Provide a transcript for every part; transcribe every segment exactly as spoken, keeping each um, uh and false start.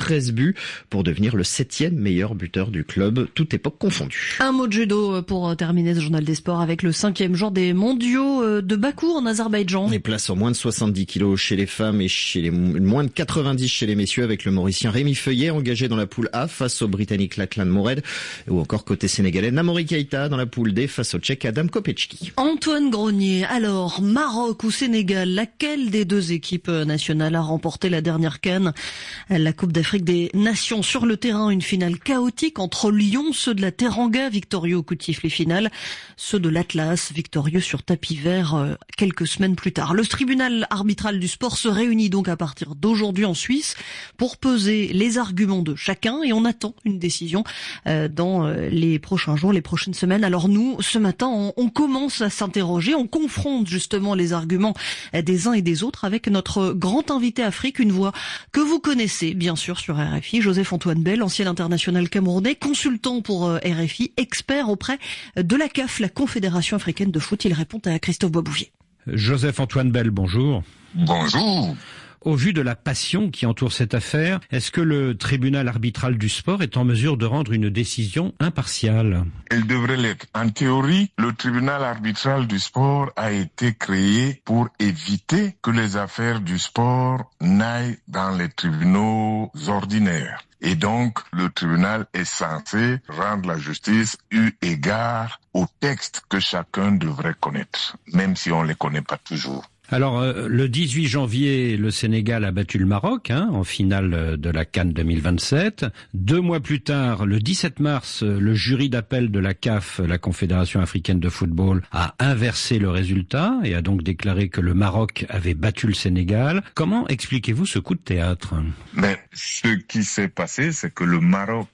treize buts pour devenir le septième meilleur buteur du club, toute époque confondue. Un mot de judo pour terminer ce journal des sports avec le cinquième jour des mondiaux de Bakou en Azerbaïdjan. Les places en moins de soixante-dix kilos chez les femmes et chez les moins de quatre-vingt-dix chez les messieurs, avec le Mauricien Rémi Feuillet engagé dans la poule A face au Britannique Lachlan Mourad, ou encore côté sénégalais Namori Keïta dans la poule D face au Tchèque Adam Kopečky. Antoine Grenier, alors Maroc ou Sénégal, laquelle des deux équipes nationales a remporté la dernière CAN, la Coupe d'Afrique des Nations? Sur le terrain, une finale chaotique entre Lyon, ceux de la Teranga victorieux au coup de sifflet final, ceux de l'Atlas victorieux sur tapis vert euh, quelques semaines plus tard. Le tribunal arbitral du sport se réunit donc à partir d'aujourd'hui en Suisse pour peser les arguments de chacun et on attend une décision euh, dans euh, les prochains jours, les prochaines semaines. Alors nous, ce matin, on, on commence à s'interroger, on confronte justement les arguments des uns et des autres avec notre grand invité Afrique, une voix que vous connaissez bien sûr sur R F I, Joseph-Antoine Bell, ancien international camerounais, consultant pour R F I, expert auprès de la C A F, la Confédération africaine de foot. Il répond à Christophe Boisbouvier. Joseph-Antoine Bell, bonjour. Bonjour. Au vu de la passion qui entoure cette affaire, est-ce que le tribunal arbitral du sport est en mesure de rendre une décision impartiale? Il devrait l'être. En théorie, le tribunal arbitral du sport a été créé pour éviter que les affaires du sport n'aillent dans les tribunaux ordinaires. Et donc, le tribunal est censé rendre la justice eu égard aux textes que chacun devrait connaître, même si on ne les connaît pas toujours. Alors, euh, le dix-huit janvier, le Sénégal a battu le Maroc hein, en finale de la CAN deux mille vingt-sept. Deux mois plus tard, le dix-sept mars, le jury d'appel de la C A F, la Confédération africaine de football, a inversé le résultat et a donc déclaré que le Maroc avait battu le Sénégal. Comment expliquez-vous ce coup de théâtre? Mais ce qui s'est passé, c'est que le Maroc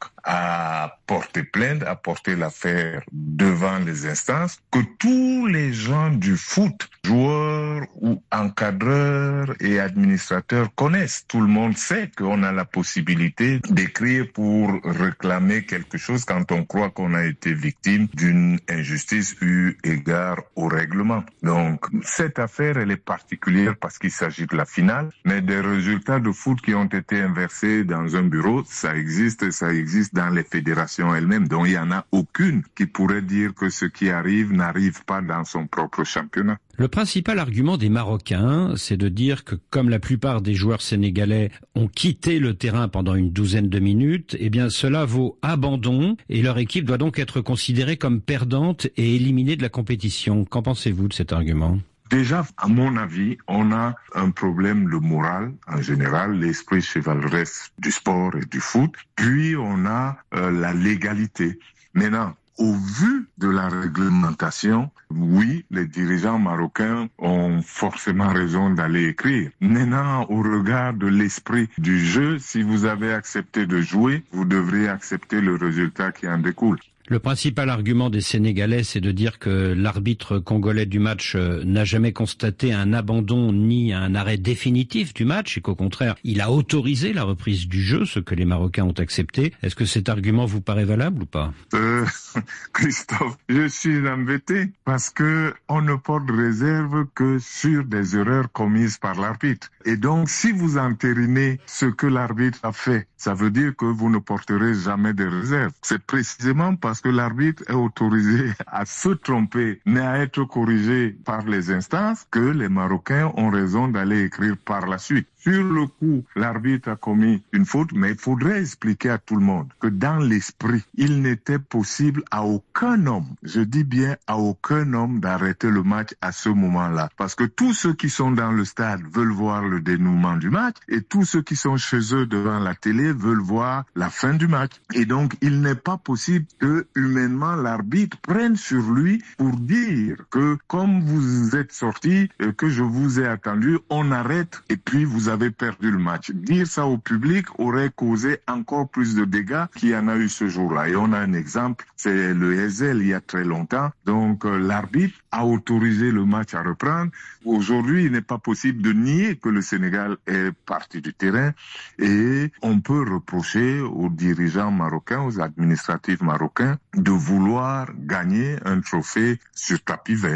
a porté plainte, a porté l'affaire devant les instances, que tous les gens du foot, joueurs ou encadreurs et administrateurs connaissent. Tout le monde sait qu'on a la possibilité d'écrire pour réclamer quelque chose quand on croit qu'on a été victime d'une injustice eu égard au règlement. Donc, cette affaire, elle est particulière parce qu'il s'agit de la finale, mais des résultats de foot qui ont été inversés dans un bureau, ça existe, ça existe dans les fédérations elles-mêmes. Donc, il n'y en a aucune qui pourrait dire que ce qui arrive n'arrive pas dans son propre championnat. Le principal argument des Marocains, c'est de dire que comme la plupart des joueurs sénégalais ont quitté le terrain pendant une douzaine de minutes, eh bien cela vaut abandon et leur équipe doit donc être considérée comme perdante et éliminée de la compétition. Qu'en pensez-vous de cet argument ? Déjà, à mon avis, on a un problème de morale en général, l'esprit chevaleresque du sport et du foot, puis on a euh, la légalité. Maintenant, au vu de la réglementation, oui, les dirigeants marocains ont forcément raison d'aller écrire. Maintenant, au regard de l'esprit du jeu, si vous avez accepté de jouer, vous devrez accepter le résultat qui en découle. Le principal argument des Sénégalais, c'est de dire que l'arbitre congolais du match n'a jamais constaté un abandon ni un arrêt définitif du match et qu'au contraire, il a autorisé la reprise du jeu, ce que les Marocains ont accepté. Est-ce que cet argument vous paraît valable ou pas ? euh, Christophe, je suis embêté parce que on ne porte réserve que sur des erreurs commises par l'arbitre. Et donc, si vous entérinez ce que l'arbitre a fait, ça veut dire que vous ne porterez jamais de réserve. C'est précisément parce que l'arbitre est autorisé à se tromper, mais à être corrigé par les instances, que les Marocains ont raison d'aller écrire par la suite. Sur le coup, l'arbitre a commis une faute, mais il faudrait expliquer à tout le monde que dans l'esprit, il n'était possible à aucun homme, je dis bien à aucun homme, d'arrêter le match à ce moment-là. Parce que tous ceux qui sont dans le stade veulent voir le dénouement du match et tous ceux qui sont chez eux devant la télé veulent voir la fin du match. Et donc, il n'est pas possible que, humainement, l'arbitre prenne sur lui pour dire que comme vous êtes sorti, que je vous ai attendu, on arrête et puis vous avez perdu le match. Dire ça au public aurait causé encore plus de dégâts qu'il y en a eu ce jour-là. Et on a un exemple, c'est le Heysel il y a très longtemps. Donc euh, l'arbitre a autorisé le match à reprendre. Aujourd'hui, il n'est pas possible de nier que le Sénégal est parti du terrain et on peut reprocher aux dirigeants marocains, aux administratifs marocains de vouloir gagner un trophée sur tapis vert.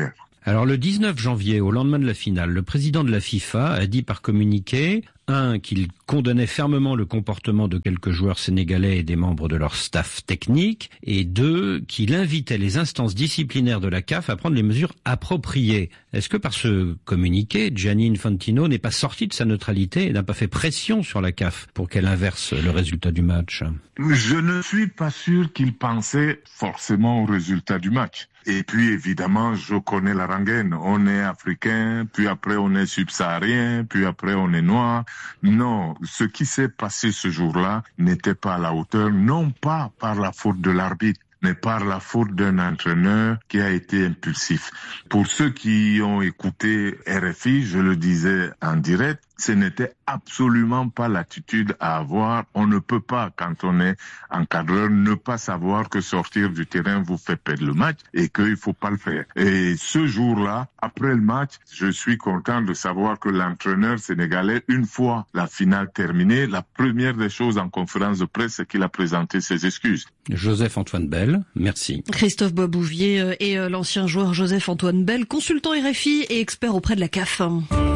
Alors le dix-neuf janvier, au lendemain de la finale, le président de la FIFA a dit par communiqué, un, qu'il condamnait fermement le comportement de quelques joueurs sénégalais et des membres de leur staff technique, et deux, qu'il invitait les instances disciplinaires de la C A F à prendre les mesures appropriées. Est-ce que par ce communiqué, Gianni Infantino n'est pas sorti de sa neutralité et n'a pas fait pression sur la C A F pour qu'elle inverse le résultat du match? Je ne suis pas sûr qu'il pensait forcément au résultat du match. Et puis évidemment, je connais la rengaine. On est africain, puis après on est subsaharien, puis après on est noir. Non, ce qui s'est passé ce jour-là n'était pas à la hauteur, non pas par la faute de l'arbitre, mais par la faute d'un entraîneur qui a été impulsif. Pour ceux qui ont écouté R F I, je le disais en direct, ce n'était absolument pas l'attitude à avoir. On ne peut pas, quand on est encadreur, ne pas savoir que sortir du terrain vous fait perdre le match et qu'il ne faut pas le faire. Et ce jour-là, après le match, je suis content de savoir que l'entraîneur sénégalais, une fois la finale terminée, la première des choses en conférence de presse, c'est qu'il a présenté ses excuses. Joseph-Antoine Bell, merci. Christophe Boisbouvier et l'ancien joueur Joseph-Antoine Bell, consultant R F I et expert auprès de la C A F.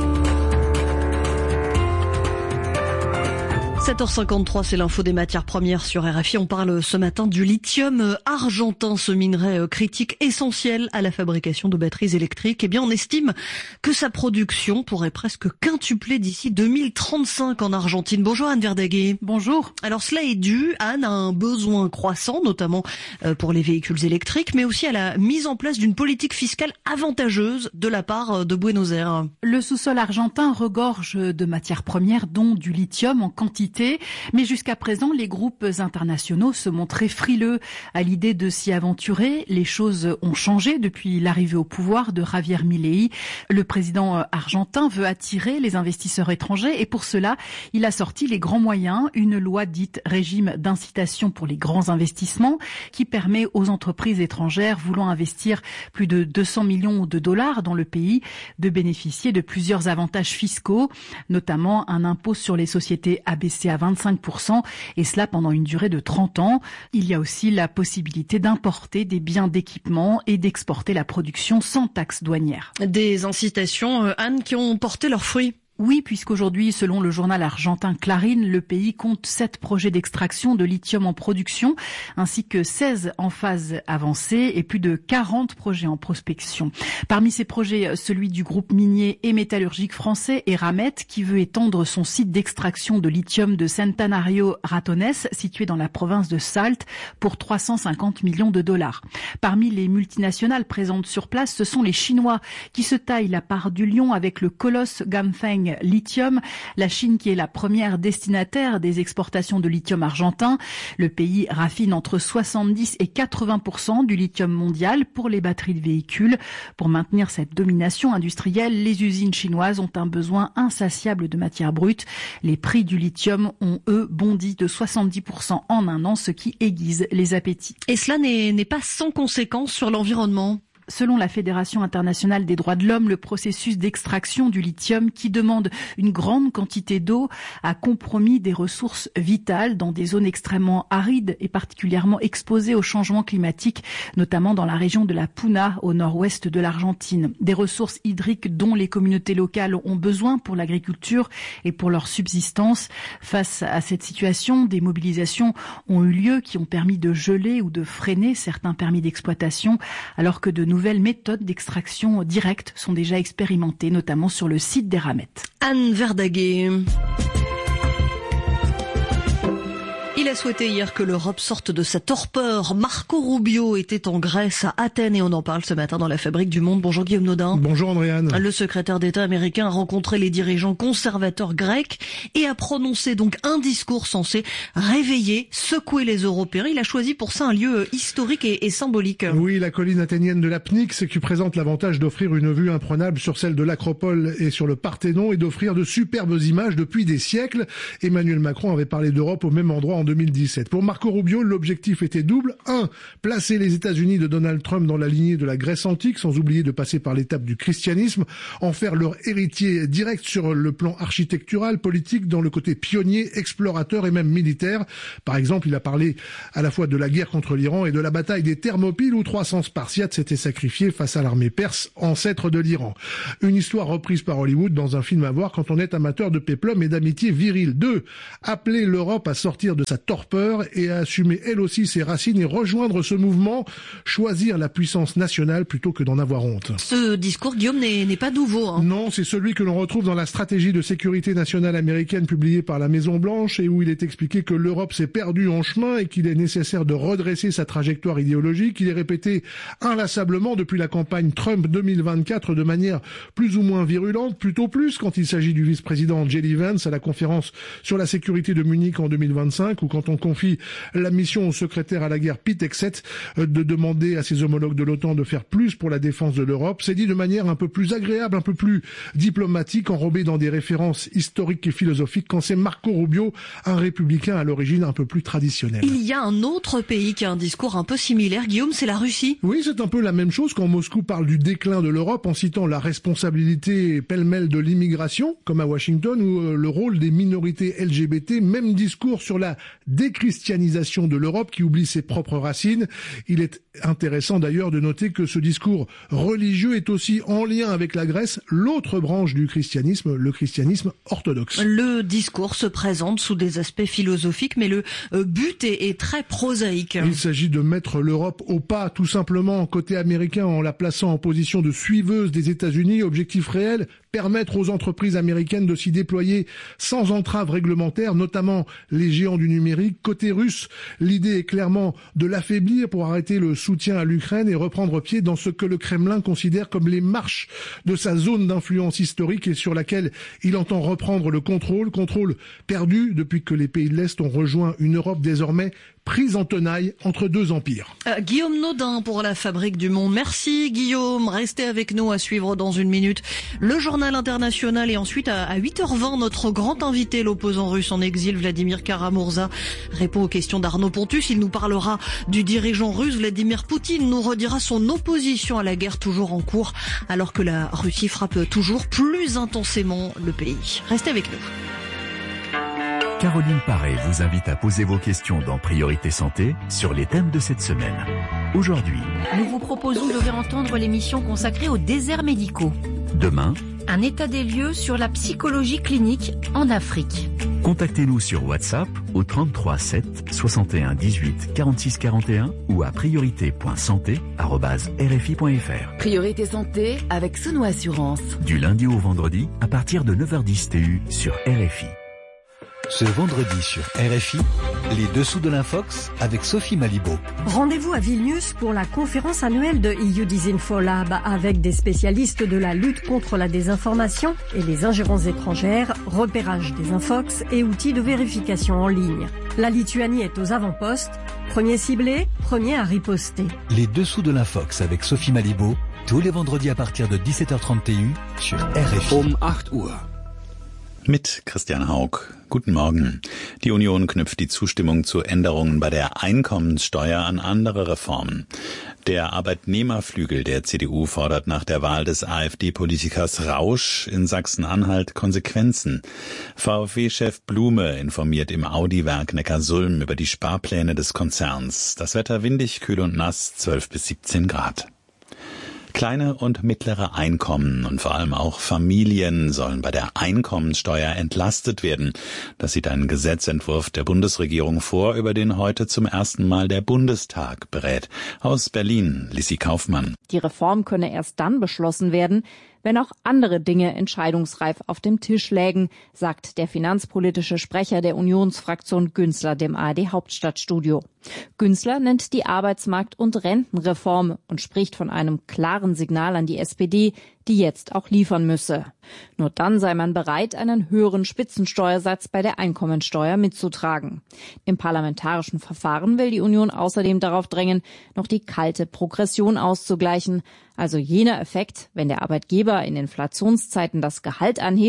sept heures cinquante-trois, c'est l'info des matières premières sur R F I. On parle ce matin du lithium argentin, ce minerai critique essentiel à la fabrication de batteries électriques. Eh bien, on estime que sa production pourrait presque quintupler d'ici deux mille trente-cinq en Argentine. Bonjour Anne Verdaguer. Bonjour. Alors cela est dû, Anne, à un besoin croissant, notamment pour les véhicules électriques, mais aussi à la mise en place d'une politique fiscale avantageuse de la part de Buenos Aires. Le sous-sol argentin regorge de matières premières, dont du lithium en quantité. Mais jusqu'à présent, les groupes internationaux se montraient frileux à l'idée de s'y aventurer. Les choses ont changé depuis l'arrivée au pouvoir de Javier Milei. Le président argentin veut attirer les investisseurs étrangers et pour cela, il a sorti les grands moyens, une loi dite régime d'incitation pour les grands investissements qui permet aux entreprises étrangères voulant investir plus de deux cents millions de dollars dans le pays de bénéficier de plusieurs avantages fiscaux, notamment un impôt sur les sociétés abaissé à vingt-cinq pour cent et cela pendant une durée de trente ans. Il y a aussi la possibilité d'importer des biens d'équipement et d'exporter la production sans taxe douanière. Des incitations, Anne, qui ont porté leurs fruits. Oui, puisqu'aujourd'hui, selon le journal argentin Clarín, le pays compte sept projets d'extraction de lithium en production, ainsi que seize en phase avancée et plus de quarante projets en prospection. Parmi ces projets, celui du groupe minier et métallurgique français Eramet, qui veut étendre son site d'extraction de lithium de Centenario Ratones, situé dans la province de Salta, pour trois cent cinquante millions de dollars. Parmi les multinationales présentes sur place, ce sont les Chinois qui se taillent la part du lion avec le colosse Ganfeng Lithium, la Chine qui est la première destinataire des exportations de lithium argentin. Le pays raffine entre soixante-dix et quatre-vingts pour cent du lithium mondial pour les batteries de véhicules. Pour maintenir cette domination industrielle, les usines chinoises ont un besoin insatiable de matières brutes. Les prix du lithium ont, eux, bondi de soixante-dix pour cent en un an, ce qui aiguise les appétits. Et cela n'est, n'est pas sans conséquence sur l'environnement. Selon la Fédération internationale des droits de l'homme, le processus d'extraction du lithium, qui demande une grande quantité d'eau, a compromis des ressources vitales dans des zones extrêmement arides et particulièrement exposées au changement climatique, notamment dans la région de la Puna, au nord-ouest de l'Argentine. Des ressources hydriques dont les communautés locales ont besoin pour l'agriculture et pour leur subsistance. Face à cette situation, des mobilisations ont eu lieu qui ont permis de geler ou de freiner certains permis d'exploitation, alors que de nouvelles nouvelles méthodes d'extraction directe sont déjà expérimentées, notamment sur le site d'Eramet. Anne Verdaguer. Il a souhaité hier que l'Europe sorte de sa torpeur. Marco Rubio était en Grèce, à Athènes, et on en parle ce matin dans la Fabrique du Monde. Bonjour Guillaume Nodin. Bonjour Andréane. Le secrétaire d'État américain a rencontré les dirigeants conservateurs grecs et a prononcé donc un discours censé réveiller, secouer les Européens. Il a choisi pour ça un lieu historique et, et symbolique. Oui, la colline athénienne de l'Apnix, qui présente l'avantage d'offrir une vue imprenable sur celle de l'Acropole et sur le Parthénon et d'offrir de superbes images depuis des siècles. Emmanuel Macron avait parlé d'Europe au même endroit en deux mille dix-sept. Pour Marco Rubio, l'objectif était double. Un, placer les États-Unis de Donald Trump dans la lignée de la Grèce antique, sans oublier de passer par l'étape du christianisme, en faire leur héritier direct sur le plan architectural, politique, dans le côté pionnier, explorateur et même militaire. Par exemple, il a parlé à la fois de la guerre contre l'Iran et de la bataille des Thermopyles où trois cents Spartiates s'étaient sacrifiés face à l'armée perse, ancêtre de l'Iran. Une histoire reprise par Hollywood dans un film à voir quand on est amateur de péplum et d'amitié virile. Deux, appeler l'Europe à sortir de sa torpeur et à assumer elle aussi ses racines et rejoindre ce mouvement, choisir la puissance nationale plutôt que d'en avoir honte. Ce discours, Guillaume, n'est, n'est pas nouveau. Hein. Non, c'est celui que l'on retrouve dans la stratégie de sécurité nationale américaine publiée par la Maison-Blanche et où il est expliqué que l'Europe s'est perdue en chemin et qu'il est nécessaire de redresser sa trajectoire idéologique. Il est répété inlassablement depuis la campagne Trump deux mille vingt-quatre de manière plus ou moins virulente, plutôt plus quand il s'agit du vice-président J D Vance à la conférence sur la sécurité de Munich en deux mille vingt-cinq ou quand on confie la mission au secrétaire à la guerre Pete Hegseth de demander à ses homologues de l'OTAN de faire plus pour la défense de l'Europe. C'est dit de manière un peu plus agréable, un peu plus diplomatique, enrobé dans des références historiques et philosophiques quand c'est Marco Rubio, un républicain à l'origine un peu plus traditionnel. Il y a un autre pays qui a un discours un peu similaire, Guillaume, c'est la Russie. Oui, c'est un peu la même chose quand Moscou parle du déclin de l'Europe en citant la responsabilité pêle-mêle de l'immigration, comme à Washington, ou le rôle des minorités L G B T. Même discours sur la déchristianisation de l'Europe qui oublie ses propres racines. Il est intéressant d'ailleurs de noter que ce discours religieux est aussi en lien avec la Grèce, l'autre branche du christianisme, le christianisme orthodoxe. Le discours se présente sous des aspects philosophiques, mais le but est, est très prosaïque. Il s'agit de mettre l'Europe au pas, tout simplement, côté américain, en la plaçant en position de suiveuse des États-Unis. Objectif réel, permettre aux entreprises américaines de s'y déployer sans entrave réglementaire, notamment les géants du numérique. Côté russe, l'idée est clairement de l'affaiblir pour arrêter le soutien à l'Ukraine et reprendre pied dans ce que le Kremlin considère comme les marches de sa zone d'influence historique et sur laquelle il entend reprendre le contrôle, contrôle perdu depuis que les pays de l'Est ont rejoint une Europe désormais prise en tenaille entre deux empires. Euh, Guillaume Naudin pour la Fabrique du Monde. Merci Guillaume, restez avec nous à suivre dans une minute le journal international et ensuite à, à huit heures vingt notre grand invité, l'opposant russe en exil Vladimir Kara-Murza, répond aux questions d'Arnaud Pontus. Il nous parlera du dirigeant russe Vladimir Poutine, nous redira son opposition à la guerre toujours en cours alors que la Russie frappe toujours plus intensément le pays. Restez avec nous. Caroline Paré vous invite à poser vos questions dans Priorité Santé sur les thèmes de cette semaine. Aujourd'hui, nous vous proposons de réentendre l'émission consacrée aux déserts médicaux. Demain, un état des lieux sur la psychologie clinique en Afrique. Contactez-nous sur WhatsApp au trente-trois sept soixante et un dix-huit quarante-six quarante et un ou à priorité point santé arobase r f i point f r. Priorité Santé avec Sono Assurance. Du lundi au vendredi à partir de neuf heures dix T U sur R F I. Ce vendredi sur R F I, les dessous de l'Infox avec Sophie Malibaud. Rendez-vous à Vilnius pour la conférence annuelle de E U Disinfolab avec des spécialistes de la lutte contre la désinformation et les ingérences étrangères, repérage des infox et outils de vérification en ligne. La Lituanie est aux avant-postes, premier ciblé, premier à riposter. Les dessous de l'Infox avec Sophie Malibaud, tous les vendredis à partir de dix-sept heures trente T U sur R F I. Um acht Uhr. Mit Christian Haug. Guten Morgen. Die Union knüpft die Zustimmung zu Änderungen bei der Einkommenssteuer an andere Reformen. Der Arbeitnehmerflügel der C D U fordert nach der Wahl des AfD-Politikers Rausch in Sachsen-Anhalt Konsequenzen. VfW-Chef Blume informiert im Audi-Werk Neckarsulm über die Sparpläne des Konzerns. Das Wetter windig, kühl und nass, zwölf bis siebzehn Grad. Kleine und mittlere Einkommen und vor allem auch Familien sollen bei der Einkommenssteuer entlastet werden. Das sieht ein Gesetzentwurf der Bundesregierung vor, über den heute zum ersten Mal der Bundestag berät. Aus Berlin, Lissi Kaufmann. Die Reform könne erst dann beschlossen werden, wenn auch andere Dinge entscheidungsreif auf dem Tisch lägen, sagt der finanzpolitische Sprecher der Unionsfraktion Günzler dem A R D-Hauptstadtstudio. Günzler nennt die Arbeitsmarkt- und Rentenreform und spricht von einem klaren Signal an die S P D, die jetzt auch liefern müsse. Nur dann sei man bereit, einen höheren Spitzensteuersatz bei der Einkommensteuer mitzutragen. Im parlamentarischen Verfahren will die Union außerdem darauf drängen, noch die kalte Progression auszugleichen, also jener Effekt, wenn der Arbeitgeber in Inflationszeiten das Gehalt anhebt,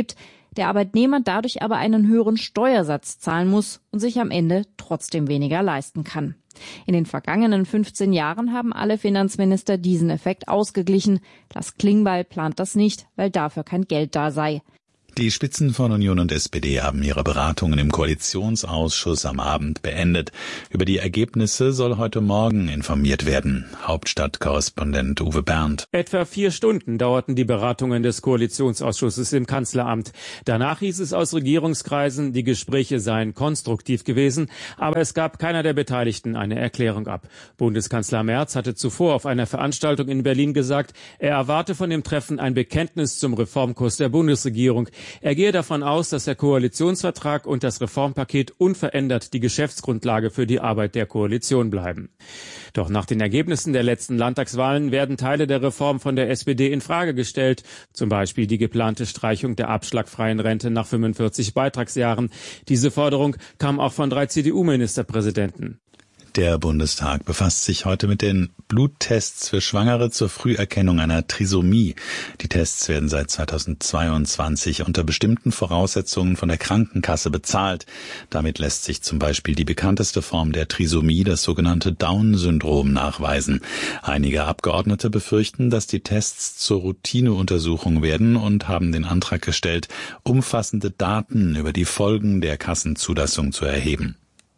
der Arbeitnehmer dadurch aber einen höheren Steuersatz zahlen muss und sich am Ende trotzdem weniger leisten kann. In den vergangenen fünfzehn Jahren haben alle Finanzminister diesen Effekt ausgeglichen. Lars Klingbeil plant das nicht, weil dafür kein Geld da sei. Die Spitzen von Union und S P D haben ihre Beratungen im Koalitionsausschuss am Abend beendet. Über die Ergebnisse soll heute Morgen informiert werden. Hauptstadtkorrespondent Uwe Berndt. Etwa vier Stunden dauerten die Beratungen des Koalitionsausschusses im Kanzleramt. Danach hieß es aus Regierungskreisen, die Gespräche seien konstruktiv gewesen, aber es gab keiner der Beteiligten eine Erklärung ab. Bundeskanzler Merz hatte zuvor auf einer Veranstaltung in Berlin gesagt, er erwarte von dem Treffen ein Bekenntnis zum Reformkurs der Bundesregierung. Er gehe davon aus, dass der Koalitionsvertrag und das Reformpaket unverändert die Geschäftsgrundlage für die Arbeit der Koalition bleiben. Doch nach den Ergebnissen der letzten Landtagswahlen werden Teile der Reform von der S P D in Frage gestellt. Zum Beispiel die geplante Streichung der abschlagfreien Rente nach fünfundvierzig Beitragsjahren. Diese Forderung kam auch von drei C D U-Ministerpräsidenten. Der Bundestag befasst sich heute mit den Bluttests für Schwangere zur Früherkennung einer Trisomie. Die Tests werden seit zweitausendzweiundzwanzig unter bestimmten Voraussetzungen von der Krankenkasse bezahlt. Damit lässt sich zum Beispiel die bekannteste Form der Trisomie, das sogenannte Down-Syndrom, nachweisen. Einige Abgeordnete befürchten, dass die Tests zur Routineuntersuchung werden und haben den Antrag gestellt, umfassende Daten über die Folgen der Kassenzulassung zu erheben.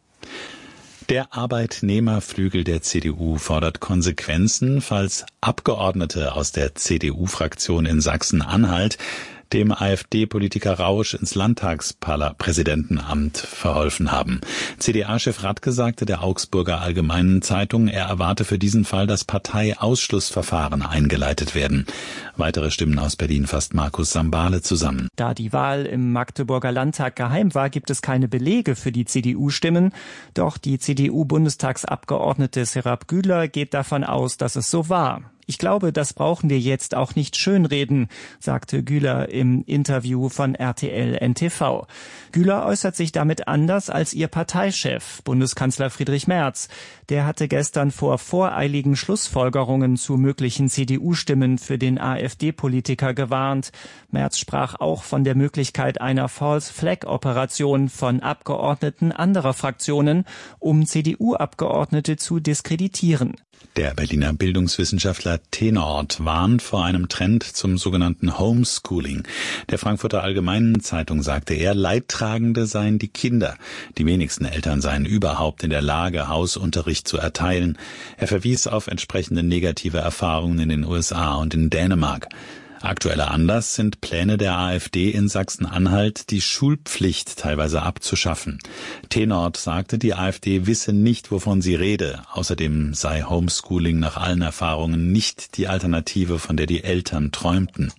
Der Arbeitnehmerflügel der C D U fordert Konsequenzen, falls Abgeordnete aus der C D U-Fraktion in Sachsen-Anhalt dem AfD-Politiker Rausch ins Landtagspräsidentenamt verholfen haben. C D A-Chef Radke sagte der Augsburger Allgemeinen Zeitung, er erwarte für diesen Fall, dass Parteiausschlussverfahren eingeleitet werden. Weitere Stimmen aus Berlin fasst Markus Sambale zusammen. Da die Wahl im Magdeburger Landtag geheim war, gibt es keine Belege für die C D U-Stimmen. Doch die C D U-Bundestagsabgeordnete Serap Güler geht davon aus, dass es so war. Ich glaube, das brauchen wir jetzt auch nicht schönreden, sagte Güler im Interview von R T L N T V. Güler äußert sich damit anders als ihr Parteichef, Bundeskanzler Friedrich Merz. Der hatte gestern vor voreiligen Schlussfolgerungen zu möglichen C D U-Stimmen für den AfD-Politiker gewarnt. Merz sprach auch von der Möglichkeit einer False-Flag-Operation von Abgeordneten anderer Fraktionen, um C D U-Abgeordnete zu diskreditieren. Der Berliner Bildungswissenschaftler Tenort warnt vor einem Trend zum sogenannten Homeschooling. Der Frankfurter Allgemeinen Zeitung sagte er, Leidtragende seien die Kinder. Die wenigsten Eltern seien überhaupt in der Lage, Hausunterricht zu erteilen. Er verwies auf entsprechende negative Erfahrungen in den U S A und in Dänemark. Aktueller Anlass sind Pläne der AfD in Sachsen-Anhalt, die Schulpflicht teilweise abzuschaffen. Tenort sagte, die AfD wisse nicht, wovon sie rede. Außerdem sei Homeschooling nach allen Erfahrungen nicht die Alternative, von der die Eltern träumten.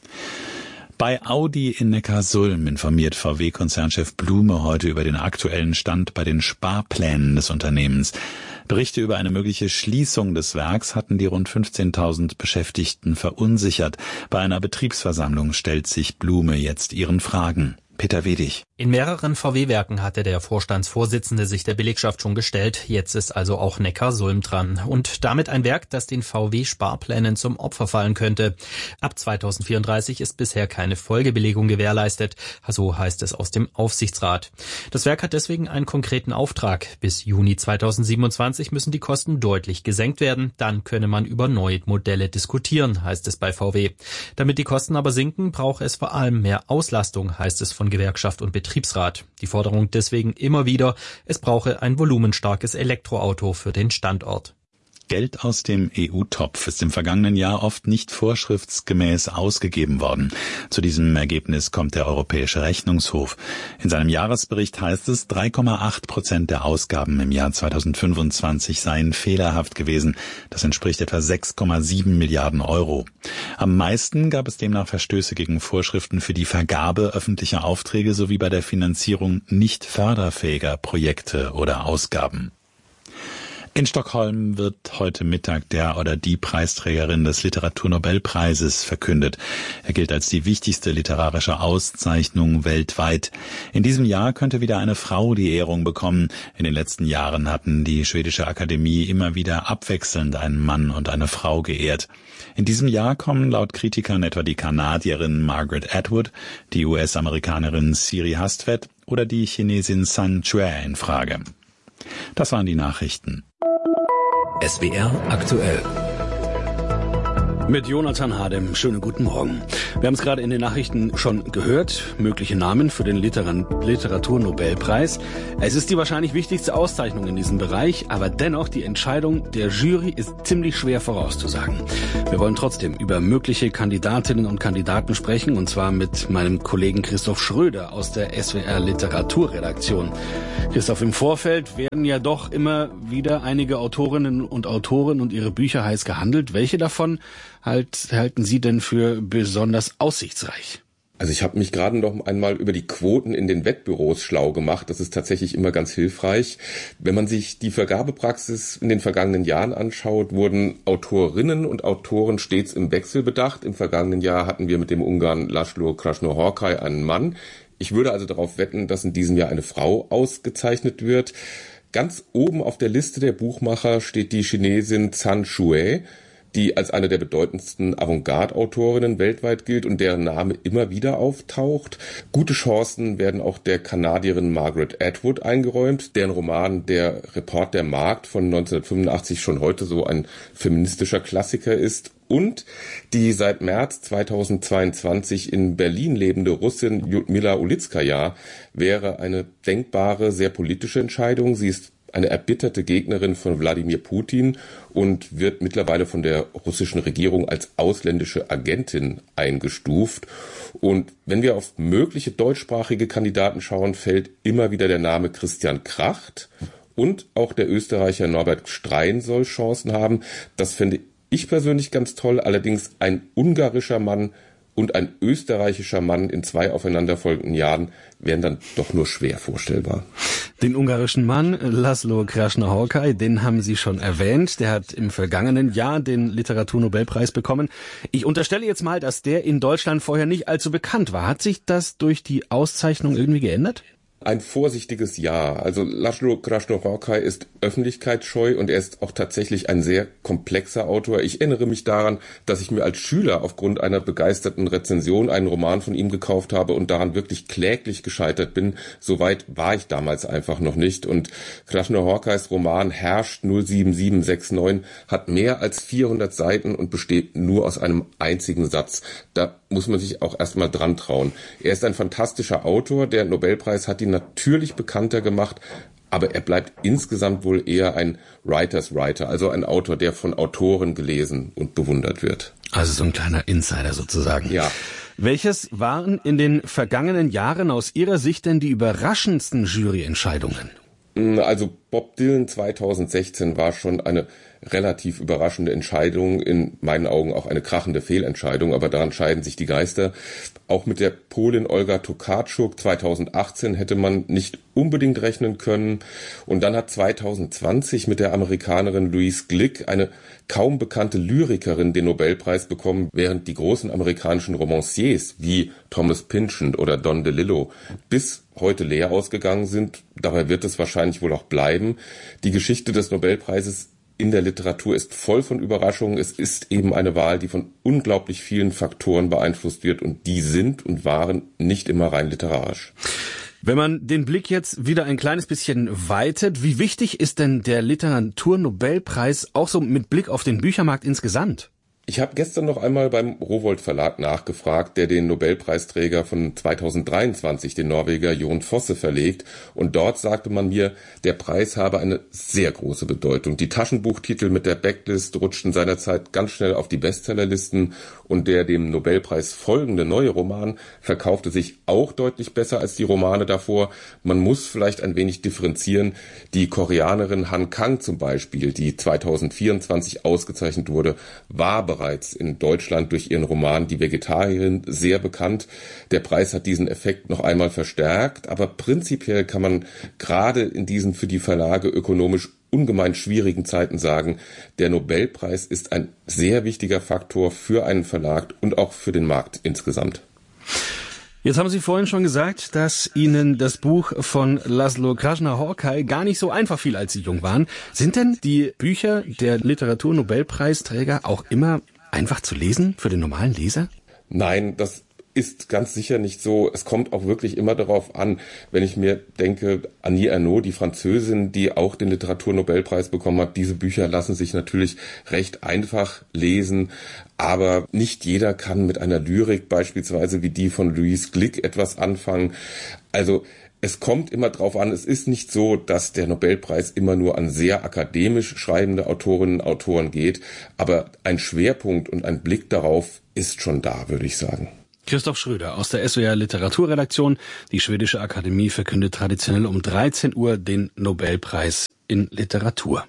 Bei Audi in Neckarsulm informiert V W-Konzernchef Blume heute über den aktuellen Stand bei den Sparplänen des Unternehmens. Berichte über eine mögliche Schließung des Werks hatten die rund fünfzehntausend Beschäftigten verunsichert. Bei einer Betriebsversammlung stellt sich Blume jetzt ihren Fragen. Peter Wedig. In mehreren V W-Werken hatte der Vorstandsvorsitzende sich der Belegschaft schon gestellt. Jetzt ist also auch Neckarsulm dran. Und damit ein Werk, das den V W-Sparplänen zum Opfer fallen könnte. Ab zweitausendvierunddreißig ist bisher keine Folgebelegung gewährleistet. So heißt es aus dem Aufsichtsrat. Das Werk hat deswegen einen konkreten Auftrag. Bis Juni zweitausendsiebenundzwanzig müssen die Kosten deutlich gesenkt werden. Dann könne man über neue Modelle diskutieren, heißt es bei V W. Damit die Kosten aber sinken, braucht es vor allem mehr Auslastung, heißt es von Gewerkschaft und Betriebsrat. Die Forderung deswegen immer wieder, es brauche ein volumenstarkes Elektroauto für den Standort. Geld aus dem E U-Topf ist im vergangenen Jahr oft nicht vorschriftsgemäß ausgegeben worden. Zu diesem Ergebnis kommt der Europäische Rechnungshof. In seinem Jahresbericht heißt es, drei Komma acht Prozent der Ausgaben im Jahr zweitausendfünfundzwanzig seien fehlerhaft gewesen. Das entspricht etwa sechs Komma sieben Milliarden Euro. Am meisten gab es demnach Verstöße gegen Vorschriften für die Vergabe öffentlicher Aufträge sowie bei der Finanzierung nicht förderfähiger Projekte oder Ausgaben. In Stockholm wird heute Mittag der oder die Preisträgerin des Literaturnobelpreises verkündet. Er gilt als die wichtigste literarische Auszeichnung weltweit. In diesem Jahr könnte wieder eine Frau die Ehrung bekommen. In den letzten Jahren hatten die schwedische Akademie immer wieder abwechselnd einen Mann und eine Frau geehrt. In diesem Jahr kommen laut Kritikern etwa die Kanadierin Margaret Atwood, die U S-Amerikanerin Siri Hustvedt oder die Chinesin Sun Chue in Frage. Das waren die Nachrichten. S W R aktuell. Mit Jonathan Hadem. Schönen guten Morgen. Wir haben es gerade in den Nachrichten schon gehört. Mögliche Namen für den Literan- Literaturnobelpreis. Es ist die wahrscheinlich wichtigste Auszeichnung in diesem Bereich, aber dennoch die Entscheidung der Jury ist ziemlich schwer vorauszusagen. Wir wollen trotzdem über mögliche Kandidatinnen und Kandidaten sprechen, und zwar mit meinem Kollegen Christoph Schröder aus der S W R Literaturredaktion. Christoph, im Vorfeld werden ja doch immer wieder einige Autorinnen und Autoren und ihre Bücher heiß gehandelt. Welche davon halt, halten Sie denn für besonders aussichtsreich? Also ich habe mich gerade noch einmal über die Quoten in den Wettbüros schlau gemacht. Das ist tatsächlich immer ganz hilfreich. Wenn man sich die Vergabepraxis in den vergangenen Jahren anschaut, wurden Autorinnen und Autoren stets im Wechsel bedacht. Im vergangenen Jahr hatten wir mit dem Ungarn László Krasznahorkai einen Mann. Ich würde also darauf wetten, dass in diesem Jahr eine Frau ausgezeichnet wird. Ganz oben auf der Liste der Buchmacher steht die Chinesin Sun Chue, die als eine der bedeutendsten Avantgarde-Autorinnen weltweit gilt und deren Name immer wieder auftaucht. Gute Chancen werden auch der Kanadierin Margaret Atwood eingeräumt, deren Roman Der Report der Magd von neunzehnhundertfünfundachtzig schon heute so ein feministischer Klassiker ist. Und die seit März zweitausendzweiundzwanzig in Berlin lebende Russin Ljudmila Ulitskaja wäre eine denkbare, sehr politische Entscheidung. Sie ist eine erbitterte Gegnerin von Wladimir Putin und wird mittlerweile von der russischen Regierung als ausländische Agentin eingestuft. Und wenn wir auf mögliche deutschsprachige Kandidaten schauen, fällt immer wieder der Name Christian Kracht. Und auch der Österreicher Norbert Strein soll Chancen haben. Das finde ich persönlich ganz toll. Allerdings ein ungarischer Mann und ein österreichischer Mann in zwei aufeinanderfolgenden Jahren wären dann doch nur schwer vorstellbar. Den ungarischen Mann, László Krasznahorkai, den haben Sie schon erwähnt. Der hat im vergangenen Jahr den Literaturnobelpreis bekommen. Ich unterstelle jetzt mal, dass der in Deutschland vorher nicht allzu bekannt war. Hat sich das durch die Auszeichnung irgendwie geändert? Ein vorsichtiges Ja. Also László Krasznahorkai ist öffentlichkeitsscheu und er ist auch tatsächlich ein sehr komplexer Autor. Ich erinnere mich daran, dass ich mir als Schüler aufgrund einer begeisterten Rezension einen Roman von ihm gekauft habe und daran wirklich kläglich gescheitert bin. Soweit war ich damals einfach noch nicht. Und Krasznahorkais Roman Herrscht null sieben sieben sechs neun hat mehr als vierhundert Seiten und besteht nur aus einem einzigen Satz. Da muss man sich auch erstmal dran trauen. Er ist ein fantastischer Autor. Der Nobelpreis hat ihn natürlich bekannter gemacht, aber er bleibt insgesamt wohl eher ein Writers Writer, also ein Autor, der von Autoren gelesen und bewundert wird. Also so ein kleiner Insider sozusagen. Ja. Welches waren in den vergangenen Jahren aus Ihrer Sicht denn die überraschendsten Juryentscheidungen? Also Bob Dylan zweitausendsechzehn war schon eine relativ überraschende Entscheidung, in meinen Augen auch eine krachende Fehlentscheidung, aber daran scheiden sich die Geister. Auch mit der Polin Olga Tokarczuk zweitausendachtzehn hätte man nicht unbedingt rechnen können. Und dann hat zweitausendzwanzig mit der Amerikanerin Louise Glück eine kaum bekannte Lyrikerin den Nobelpreis bekommen, während die großen amerikanischen Romanciers wie Thomas Pynchon oder Don DeLillo bis heute leer ausgegangen sind. Dabei wird es wahrscheinlich wohl auch bleiben. Die Geschichte des Nobelpreises in der Literatur ist voll von Überraschungen. Es ist eben eine Wahl, die von unglaublich vielen Faktoren beeinflusst wird und die sind und waren nicht immer rein literarisch. Wenn man den Blick jetzt wieder ein kleines bisschen weitet, wie wichtig ist denn der Literaturnobelpreis auch so mit Blick auf den Büchermarkt insgesamt? Ich habe gestern noch einmal beim Rowohlt Verlag nachgefragt, der den Nobelpreisträger von zweitausenddreiundzwanzig, den Norweger Jon Fosse, verlegt. Und dort sagte man mir, der Preis habe eine sehr große Bedeutung. Die Taschenbuchtitel mit der Backlist rutschten seinerzeit ganz schnell auf die Bestsellerlisten und der dem Nobelpreis folgende neue Roman verkaufte sich auch deutlich besser als die Romane davor. Man muss vielleicht ein wenig differenzieren. Die Koreanerin Han Kang zum Beispiel, die zweitausendvierundzwanzig ausgezeichnet wurde, war bereits bereits in Deutschland durch ihren Roman Die Vegetarierin sehr bekannt. Der Preis hat diesen Effekt noch einmal verstärkt, aber prinzipiell kann man gerade in diesen für die Verlage ökonomisch ungemein schwierigen Zeiten sagen, der Nobelpreis ist ein sehr wichtiger Faktor für einen Verlag und auch für den Markt insgesamt. Jetzt haben Sie vorhin schon gesagt, dass Ihnen das Buch von Laszlo Krasznahorkai gar nicht so einfach fiel, als Sie jung waren. Sind denn die Bücher der Literaturnobelpreisträger auch immer einfach zu lesen für den normalen Leser? Nein, das ist ganz sicher nicht so. Es kommt auch wirklich immer darauf an, wenn ich mir denke, Annie Ernaux, die Französin, die auch den Literaturnobelpreis bekommen hat, diese Bücher lassen sich natürlich recht einfach lesen, aber nicht jeder kann mit einer Lyrik beispielsweise wie die von Louise Glück etwas anfangen. Also es kommt immer drauf an, es ist nicht so, dass der Nobelpreis immer nur an sehr akademisch schreibende Autorinnen und Autoren geht, aber ein Schwerpunkt und ein Blick darauf ist schon da, würde ich sagen. Christoph Schröder aus der S W R Literaturredaktion. Die Schwedische Akademie verkündet traditionell um dreizehn Uhr den Nobelpreis in Literatur.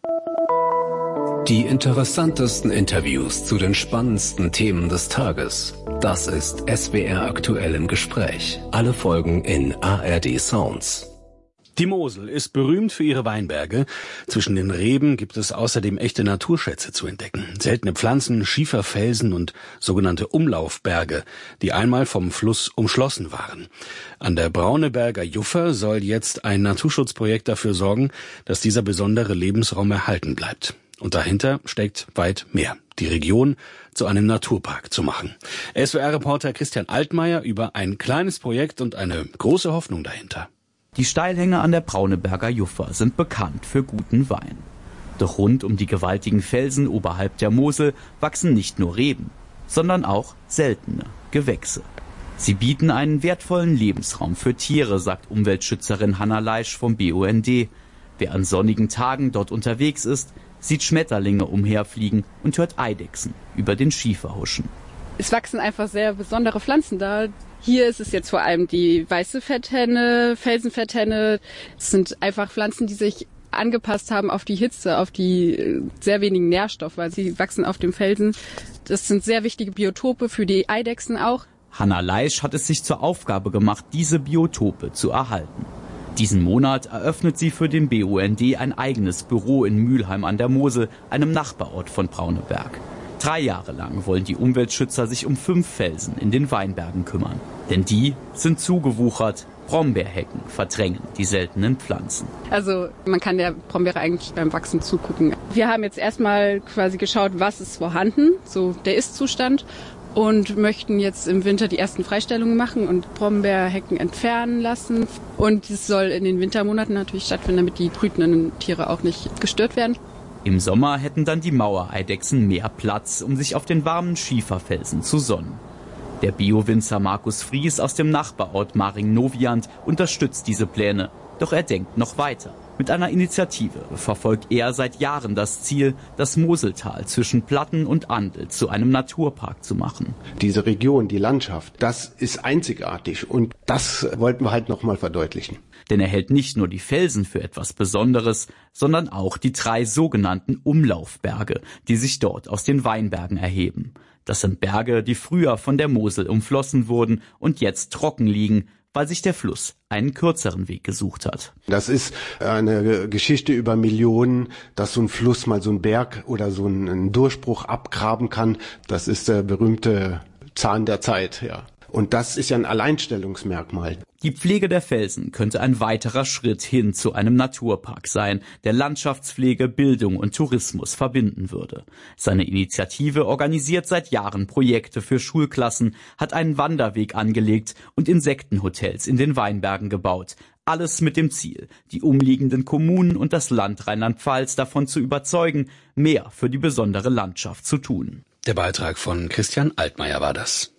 Die interessantesten Interviews zu den spannendsten Themen des Tages. Das ist S W R aktuell im Gespräch. Alle Folgen in A R D Sounds. Die Mosel ist berühmt für ihre Weinberge. Zwischen den Reben gibt es außerdem echte Naturschätze zu entdecken. Seltene Pflanzen, Schieferfelsen und sogenannte Umlaufberge, die einmal vom Fluss umschlossen waren. An der Brauneberger Juffer soll jetzt ein Naturschutzprojekt dafür sorgen, dass dieser besondere Lebensraum erhalten bleibt. Und dahinter steckt weit mehr. Die Region zu einem Naturpark zu machen. S W R-Reporter Christian Altmaier über ein kleines Projekt und eine große Hoffnung dahinter. Die Steilhänge an der Brauneberger Juffer sind bekannt für guten Wein. Doch rund um die gewaltigen Felsen oberhalb der Mosel wachsen nicht nur Reben, sondern auch seltene Gewächse. Sie bieten einen wertvollen Lebensraum für Tiere, sagt Umweltschützerin Hanna Leisch vom B U N D. Wer an sonnigen Tagen dort unterwegs ist, sieht Schmetterlinge umherfliegen und hört Eidechsen über den Schiefer huschen. Es wachsen einfach sehr besondere Pflanzen da. Hier ist es jetzt vor allem die weiße Fetthenne, Felsenfetthenne. Es sind einfach Pflanzen, die sich angepasst haben auf die Hitze, auf die sehr wenigen Nährstoffe, weil sie wachsen auf dem Felsen. Das sind sehr wichtige Biotope für die Eidechsen auch. Hanna Leisch hat es sich zur Aufgabe gemacht, diese Biotope zu erhalten. Diesen Monat eröffnet sie für den B U N D ein eigenes Büro in Mülheim an der Mosel, einem Nachbarort von Brauneberg. Drei Jahre lang wollen die Umweltschützer sich um fünf Felsen in den Weinbergen kümmern. Denn die sind zugewuchert. Brombeerhecken verdrängen die seltenen Pflanzen. Also man kann der Brombeere eigentlich beim Wachsen zugucken. Wir haben jetzt erstmal quasi geschaut, was ist vorhanden, so der Ist-Zustand. Und möchten jetzt im Winter die ersten Freistellungen machen und Brombeerhecken entfernen lassen. Und es soll in den Wintermonaten natürlich stattfinden, damit die brütenden Tiere auch nicht gestört werden. Im Sommer hätten dann die Mauereidechsen mehr Platz, um sich auf den warmen Schieferfelsen zu sonnen. Der Bio-Winzer Markus Fries aus dem Nachbarort Maring-Noviant unterstützt diese Pläne. Doch er denkt noch weiter. Mit einer Initiative verfolgt er seit Jahren das Ziel, das Moseltal zwischen Platten und Andel zu einem Naturpark zu machen. Diese Region, die Landschaft, das ist einzigartig und das wollten wir halt nochmal verdeutlichen. Denn er hält nicht nur die Felsen für etwas Besonderes, sondern auch die drei sogenannten Umlaufberge, die sich dort aus den Weinbergen erheben. Das sind Berge, die früher von der Mosel umflossen wurden und jetzt trocken liegen, weil sich der Fluss einen kürzeren Weg gesucht hat. Das ist eine Geschichte über Millionen, dass so ein Fluss mal so einen Berg oder so einen Durchbruch abgraben kann. Das ist der berühmte Zahn der Zeit, ja. Und das ist ja ein Alleinstellungsmerkmal. Die Pflege der Felsen könnte ein weiterer Schritt hin zu einem Naturpark sein, der Landschaftspflege, Bildung und Tourismus verbinden würde. Seine Initiative organisiert seit Jahren Projekte für Schulklassen, hat einen Wanderweg angelegt und Insektenhotels in den Weinbergen gebaut. Alles mit dem Ziel, die umliegenden Kommunen und das Land Rheinland-Pfalz davon zu überzeugen, mehr für die besondere Landschaft zu tun. Der Beitrag von Christian Altmaier war das.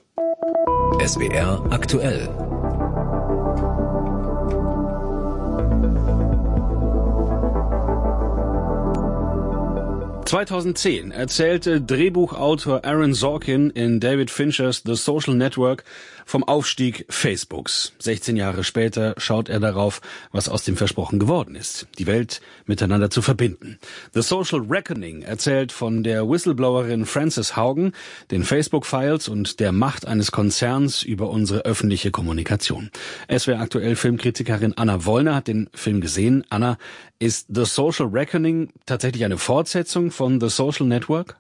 S W R aktuell. zweitausendzehn erzählte Drehbuchautor Aaron Sorkin in David Finchers The Social Network vom Aufstieg Facebooks. sechzehn Jahre später schaut er darauf, was aus dem Versprochen geworden ist, die Welt miteinander zu verbinden. The Social Reckoning erzählt von der Whistleblowerin Frances Haugen, den Facebook-Files und der Macht eines Konzerns über unsere öffentliche Kommunikation. S W R aktuell Filmkritikerin Anna Wollner hat den Film gesehen. Anna, ist The Social Reckoning tatsächlich eine Fortsetzung von The Social Network?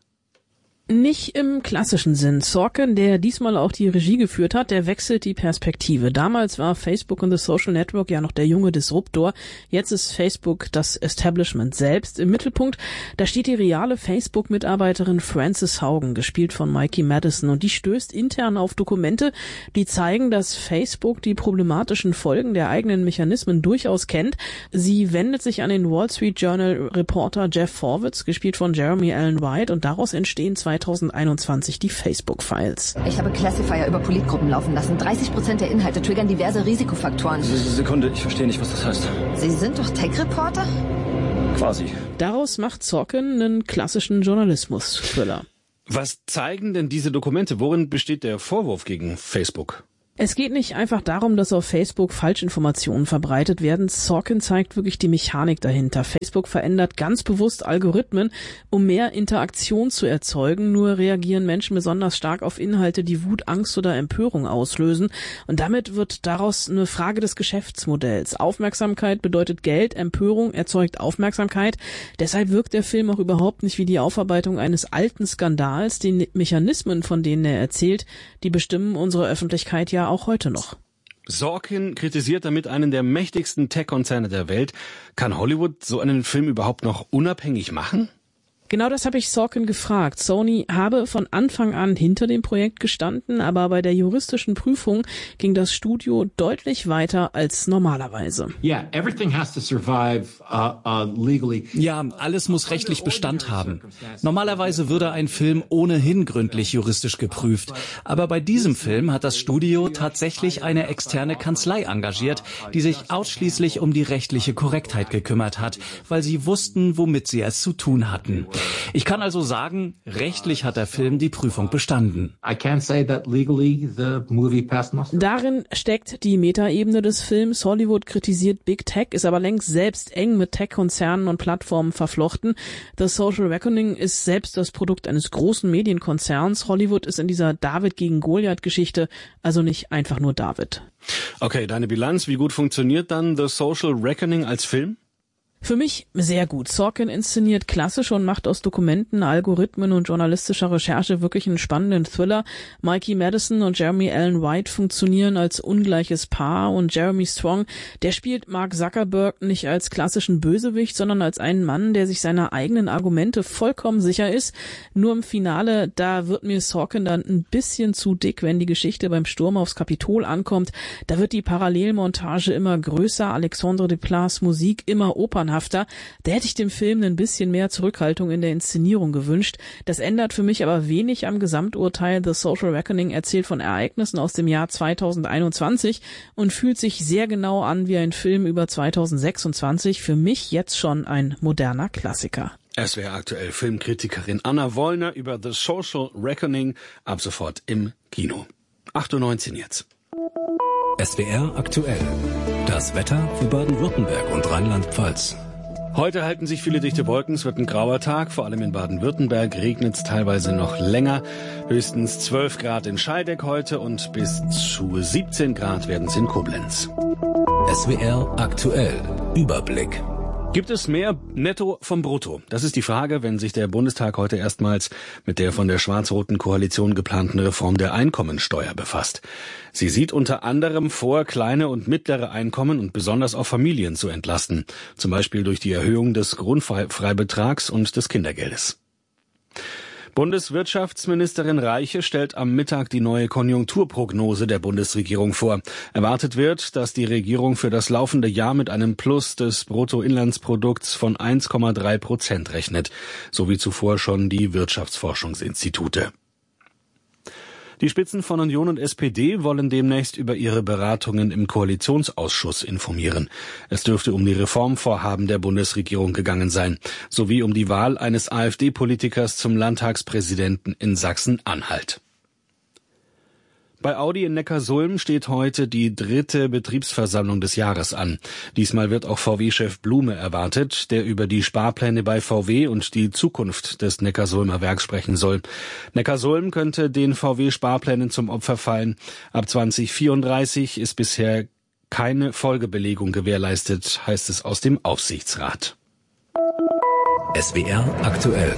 Nicht im klassischen Sinn. Sorkin, der diesmal auch die Regie geführt hat, der wechselt die Perspektive. Damals war Facebook und The Social Network ja noch der junge Disruptor. Jetzt ist Facebook das Establishment selbst. Im Mittelpunkt, da steht die reale Facebook-Mitarbeiterin Frances Haugen, gespielt von Mikey Madison. Und die stößt intern auf Dokumente, die zeigen, dass Facebook die problematischen Folgen der eigenen Mechanismen durchaus kennt. Sie wendet sich an den Wall Street Journal Reporter Jeff Forwitz, gespielt von Jeremy Allen White, und daraus entstehen zweitausendeinundzwanzig die Facebook-Files. Ich habe Classifier über Politgruppen laufen lassen. dreißig Prozent der Inhalte triggern diverse Risikofaktoren. Sekunde, ich verstehe nicht, was das heißt. Sie sind doch Tech-Reporter? Quasi. Daraus macht Sorkin einen klassischen Journalismus-Thriller. Was zeigen denn diese Dokumente? Worin besteht der Vorwurf gegen Facebook? Es geht nicht einfach darum, dass auf Facebook Falschinformationen verbreitet werden. Sorkin zeigt wirklich die Mechanik dahinter. Facebook verändert ganz bewusst Algorithmen, um mehr Interaktion zu erzeugen. Nur reagieren Menschen besonders stark auf Inhalte, die Wut, Angst oder Empörung auslösen. Und damit wird daraus eine Frage des Geschäftsmodells. Aufmerksamkeit bedeutet Geld, Empörung erzeugt Aufmerksamkeit. Deshalb wirkt der Film auch überhaupt nicht wie die Aufarbeitung eines alten Skandals. Die Mechanismen, von denen er erzählt, die bestimmen unsere Öffentlichkeit ja auch heute noch. Sorkin kritisiert damit einen der mächtigsten Tech-Konzerne der Welt. Kann Hollywood so einen Film überhaupt noch unabhängig machen? Genau das habe ich Sorkin gefragt. Sony habe von Anfang an hinter dem Projekt gestanden, aber bei der juristischen Prüfung ging das Studio deutlich weiter als normalerweise. Yeah, everything has to survive, uh, uh, legally. Ja, alles muss rechtlich Bestand haben. Normalerweise würde ein Film ohnehin gründlich juristisch geprüft. Aber bei diesem Film hat das Studio tatsächlich eine externe Kanzlei engagiert, die sich ausschließlich um die rechtliche Korrektheit gekümmert hat, weil sie wussten, womit sie es zu tun hatten. Ich kann also sagen, rechtlich hat der Film die Prüfung bestanden. I can't say that legally the movie passed muster. Darin steckt die Metaebene des Films. Hollywood kritisiert Big Tech, ist aber längst selbst eng mit Tech-Konzernen und Plattformen verflochten. The Social Reckoning ist selbst das Produkt eines großen Medienkonzerns. Hollywood ist in dieser David gegen Goliath-Geschichte also nicht einfach nur David. Okay, deine Bilanz, wie gut funktioniert dann The Social Reckoning als Film? Für mich sehr gut. Sorkin inszeniert klassisch und macht aus Dokumenten, Algorithmen und journalistischer Recherche wirklich einen spannenden Thriller. Mikey Madison und Jeremy Allen White funktionieren als ungleiches Paar und Jeremy Strong, der spielt Mark Zuckerberg nicht als klassischen Bösewicht, sondern als einen Mann, der sich seiner eigenen Argumente vollkommen sicher ist. Nur im Finale, da wird mir Sorkin dann ein bisschen zu dick, wenn die Geschichte beim Sturm aufs Kapitol ankommt. Da wird die Parallelmontage immer größer, Alexandre Desplat's Musik immer opernhafter. Da hätte ich dem Film ein bisschen mehr Zurückhaltung in der Inszenierung gewünscht. Das ändert für mich aber wenig am Gesamturteil. The Social Reckoning erzählt von Ereignissen aus dem Jahr zweitausendeinundzwanzig und fühlt sich sehr genau an wie ein Film über zweitausendsechsundzwanzig. Für mich jetzt schon ein moderner Klassiker. S W R aktuell Filmkritikerin Anna Wollner über The Social Reckoning, ab sofort im Kino. acht Uhr neunzehn jetzt. S W R aktuell. Das Wetter für Baden-Württemberg und Rheinland-Pfalz. Heute halten sich viele dichte Wolken, es wird ein grauer Tag, vor allem in Baden-Württemberg regnet es teilweise noch länger. Höchstens zwölf Grad in Scheideck heute und bis zu siebzehn Grad werden es in Koblenz. S W R aktuell. Überblick. Gibt es mehr Netto vom Brutto? Das ist die Frage, wenn sich der Bundestag heute erstmals mit der von der schwarz-roten Koalition geplanten Reform der Einkommensteuer befasst. Sie sieht unter anderem vor, kleine und mittlere Einkommen und besonders auch Familien zu entlasten, zum Beispiel durch die Erhöhung des Grundfreibetrags und des Kindergeldes. Bundeswirtschaftsministerin Reiche stellt am Mittag die neue Konjunkturprognose der Bundesregierung vor. Erwartet wird, dass die Regierung für das laufende Jahr mit einem Plus des Bruttoinlandsprodukts von eins Komma drei Prozent rechnet, so wie zuvor schon die Wirtschaftsforschungsinstitute. Die Spitzen von Union und S P D wollen demnächst über ihre Beratungen im Koalitionsausschuss informieren. Es dürfte um die Reformvorhaben der Bundesregierung gegangen sein, sowie um die Wahl eines AfD-Politikers zum Landtagspräsidenten in Sachsen-Anhalt. Bei Audi in Neckarsulm steht heute die dritte Betriebsversammlung des Jahres an. Diesmal wird auch V W-Chef Blume erwartet, der über die Sparpläne bei V W und die Zukunft des Neckarsulmer Werks sprechen soll. Neckarsulm könnte den V W-Sparplänen zum Opfer fallen. Ab zwanzig vierunddreißig ist bisher keine Folgebelegung gewährleistet, heißt es aus dem Aufsichtsrat. S W R aktuell.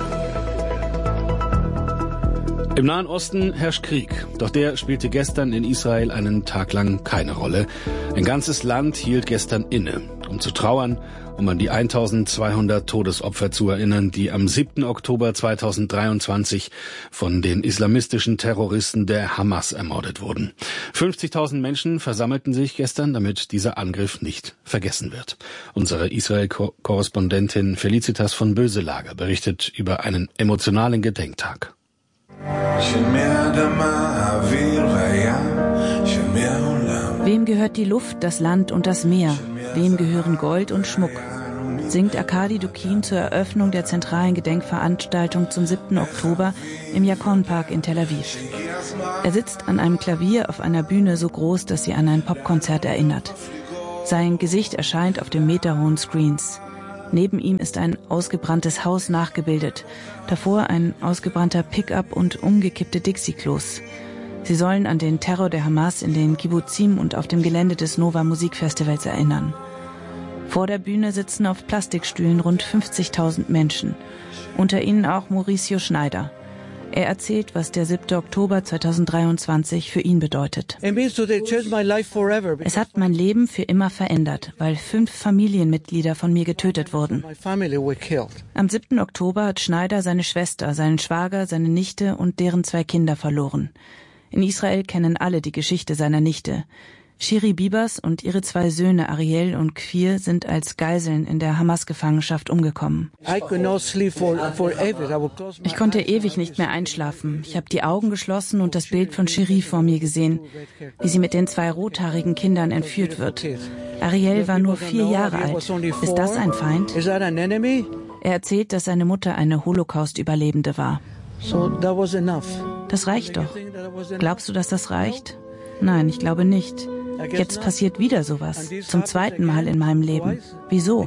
Im Nahen Osten herrscht Krieg, doch der spielte gestern in Israel einen Tag lang keine Rolle. Ein ganzes Land hielt gestern inne, um zu trauern, um an die eintausendzweihundert Todesopfer zu erinnern, die am siebten Oktober zweitausenddreiundzwanzig von den islamistischen Terroristen der Hamas ermordet wurden. fünfzigtausend Menschen versammelten sich gestern, damit dieser Angriff nicht vergessen wird. Unsere Israel-Korrespondentin Felicitas von Böselager berichtet über einen emotionalen Gedenktag. Wem gehört die Luft, das Land und das Meer? Wem gehören Gold und Schmuck? Singt Arkadi Dukin zur Eröffnung der zentralen Gedenkveranstaltung zum siebten Oktober im Yakon-Park in Tel Aviv. Er sitzt an einem Klavier auf einer Bühne so groß, dass sie an ein Popkonzert erinnert. Sein Gesicht erscheint auf den meterhohen Screens. Neben ihm ist ein ausgebranntes Haus nachgebildet, davor ein ausgebrannter Pickup und umgekippte Dixie-Klos. Sie sollen an den Terror der Hamas in den Kibbuzim und auf dem Gelände des Nova Musikfestivals erinnern. Vor der Bühne sitzen auf Plastikstühlen rund fünfzigtausend Menschen, unter ihnen auch Mauricio Schneider. Er erzählt, was der siebte Oktober zweitausenddreiundzwanzig für ihn bedeutet. Es hat mein Leben für immer verändert, weil fünf Familienmitglieder von mir getötet wurden. Am siebten Oktober hat Schneider seine Schwester, seinen Schwager, seine Nichte und deren zwei Kinder verloren. In Israel kennen alle die Geschichte seiner Nichte. Shiri Bibas und ihre zwei Söhne Ariel und Kfir sind als Geiseln in der Hamas-Gefangenschaft umgekommen. Ich konnte ewig nicht mehr einschlafen. Ich habe die Augen geschlossen und das Bild von Shiri vor mir gesehen, wie sie mit den zwei rothaarigen Kindern entführt wird. Ariel war nur vier Jahre alt. Ist das ein Feind? Er erzählt, dass seine Mutter eine Holocaust-Überlebende war. Das reicht doch. Glaubst du, dass das reicht? Nein, ich glaube nicht. Jetzt passiert wieder sowas. Zum zweiten Mal in meinem Leben. Wieso?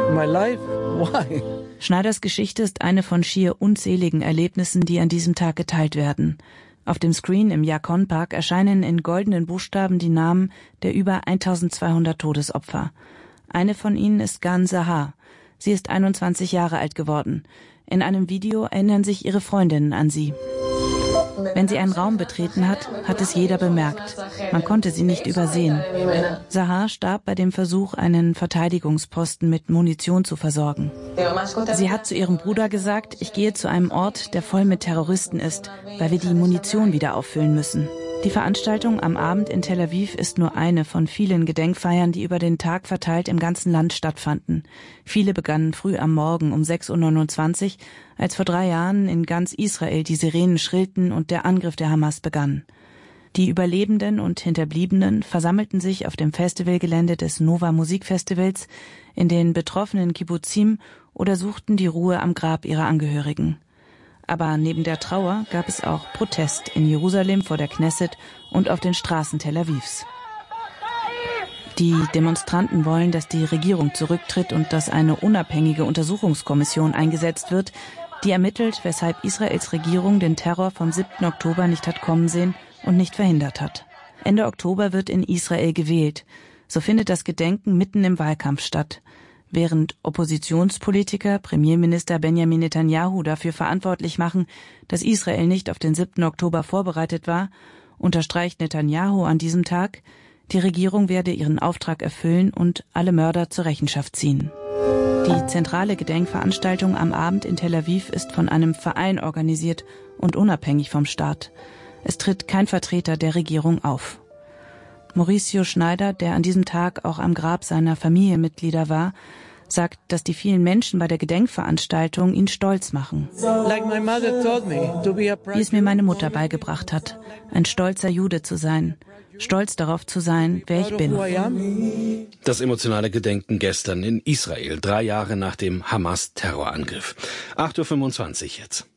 Schneiders Geschichte ist eine von schier unzähligen Erlebnissen, die an diesem Tag geteilt werden. Auf dem Screen im Yakon-Park erscheinen in goldenen Buchstaben die Namen der über eintausendzweihundert Todesopfer. Eine von ihnen ist Gan Sahar. Sie ist einundzwanzig Jahre alt geworden. In einem Video erinnern sich ihre Freundinnen an sie. Wenn sie einen Raum betreten hat, hat es jeder bemerkt. Man konnte sie nicht übersehen. Sahar starb bei dem Versuch, einen Verteidigungsposten mit Munition zu versorgen. Sie hat zu ihrem Bruder gesagt, ich gehe zu einem Ort, der voll mit Terroristen ist, weil wir die Munition wieder auffüllen müssen. Die Veranstaltung am Abend in Tel Aviv ist nur eine von vielen Gedenkfeiern, die über den Tag verteilt im ganzen Land stattfanden. Viele begannen früh am Morgen um sechs Uhr neunundzwanzig, als vor drei Jahren in ganz Israel die Sirenen schrillten und der Angriff der Hamas begann. Die Überlebenden und Hinterbliebenen versammelten sich auf dem Festivalgelände des Nova Musikfestivals in den betroffenen Kibbuzim oder suchten die Ruhe am Grab ihrer Angehörigen. Aber neben der Trauer gab es auch Protest in Jerusalem vor der Knesset und auf den Straßen Tel Avivs. Die Demonstranten wollen, dass die Regierung zurücktritt und dass eine unabhängige Untersuchungskommission eingesetzt wird, die ermittelt, weshalb Israels Regierung den Terror vom siebten Oktober nicht hat kommen sehen und nicht verhindert hat. Ende Oktober wird in Israel gewählt. So findet das Gedenken mitten im Wahlkampf statt. Während Oppositionspolitiker Premierminister Benjamin Netanyahu dafür verantwortlich machen, dass Israel nicht auf den siebten Oktober vorbereitet war, unterstreicht Netanyahu an diesem Tag, die Regierung werde ihren Auftrag erfüllen und alle Mörder zur Rechenschaft ziehen. Die zentrale Gedenkveranstaltung am Abend in Tel Aviv ist von einem Verein organisiert und unabhängig vom Staat. Es tritt kein Vertreter der Regierung auf. Mauricio Schneider, der an diesem Tag auch am Grab seiner Familienmitglieder war, sagt, dass die vielen Menschen bei der Gedenkveranstaltung ihn stolz machen. Wie es mir meine Mutter beigebracht hat, ein stolzer Jude zu sein. Stolz darauf zu sein, wer ich bin. Das emotionale Gedenken gestern in Israel, drei Jahre nach dem Hamas-Terrorangriff. acht Uhr fünfundzwanzig jetzt.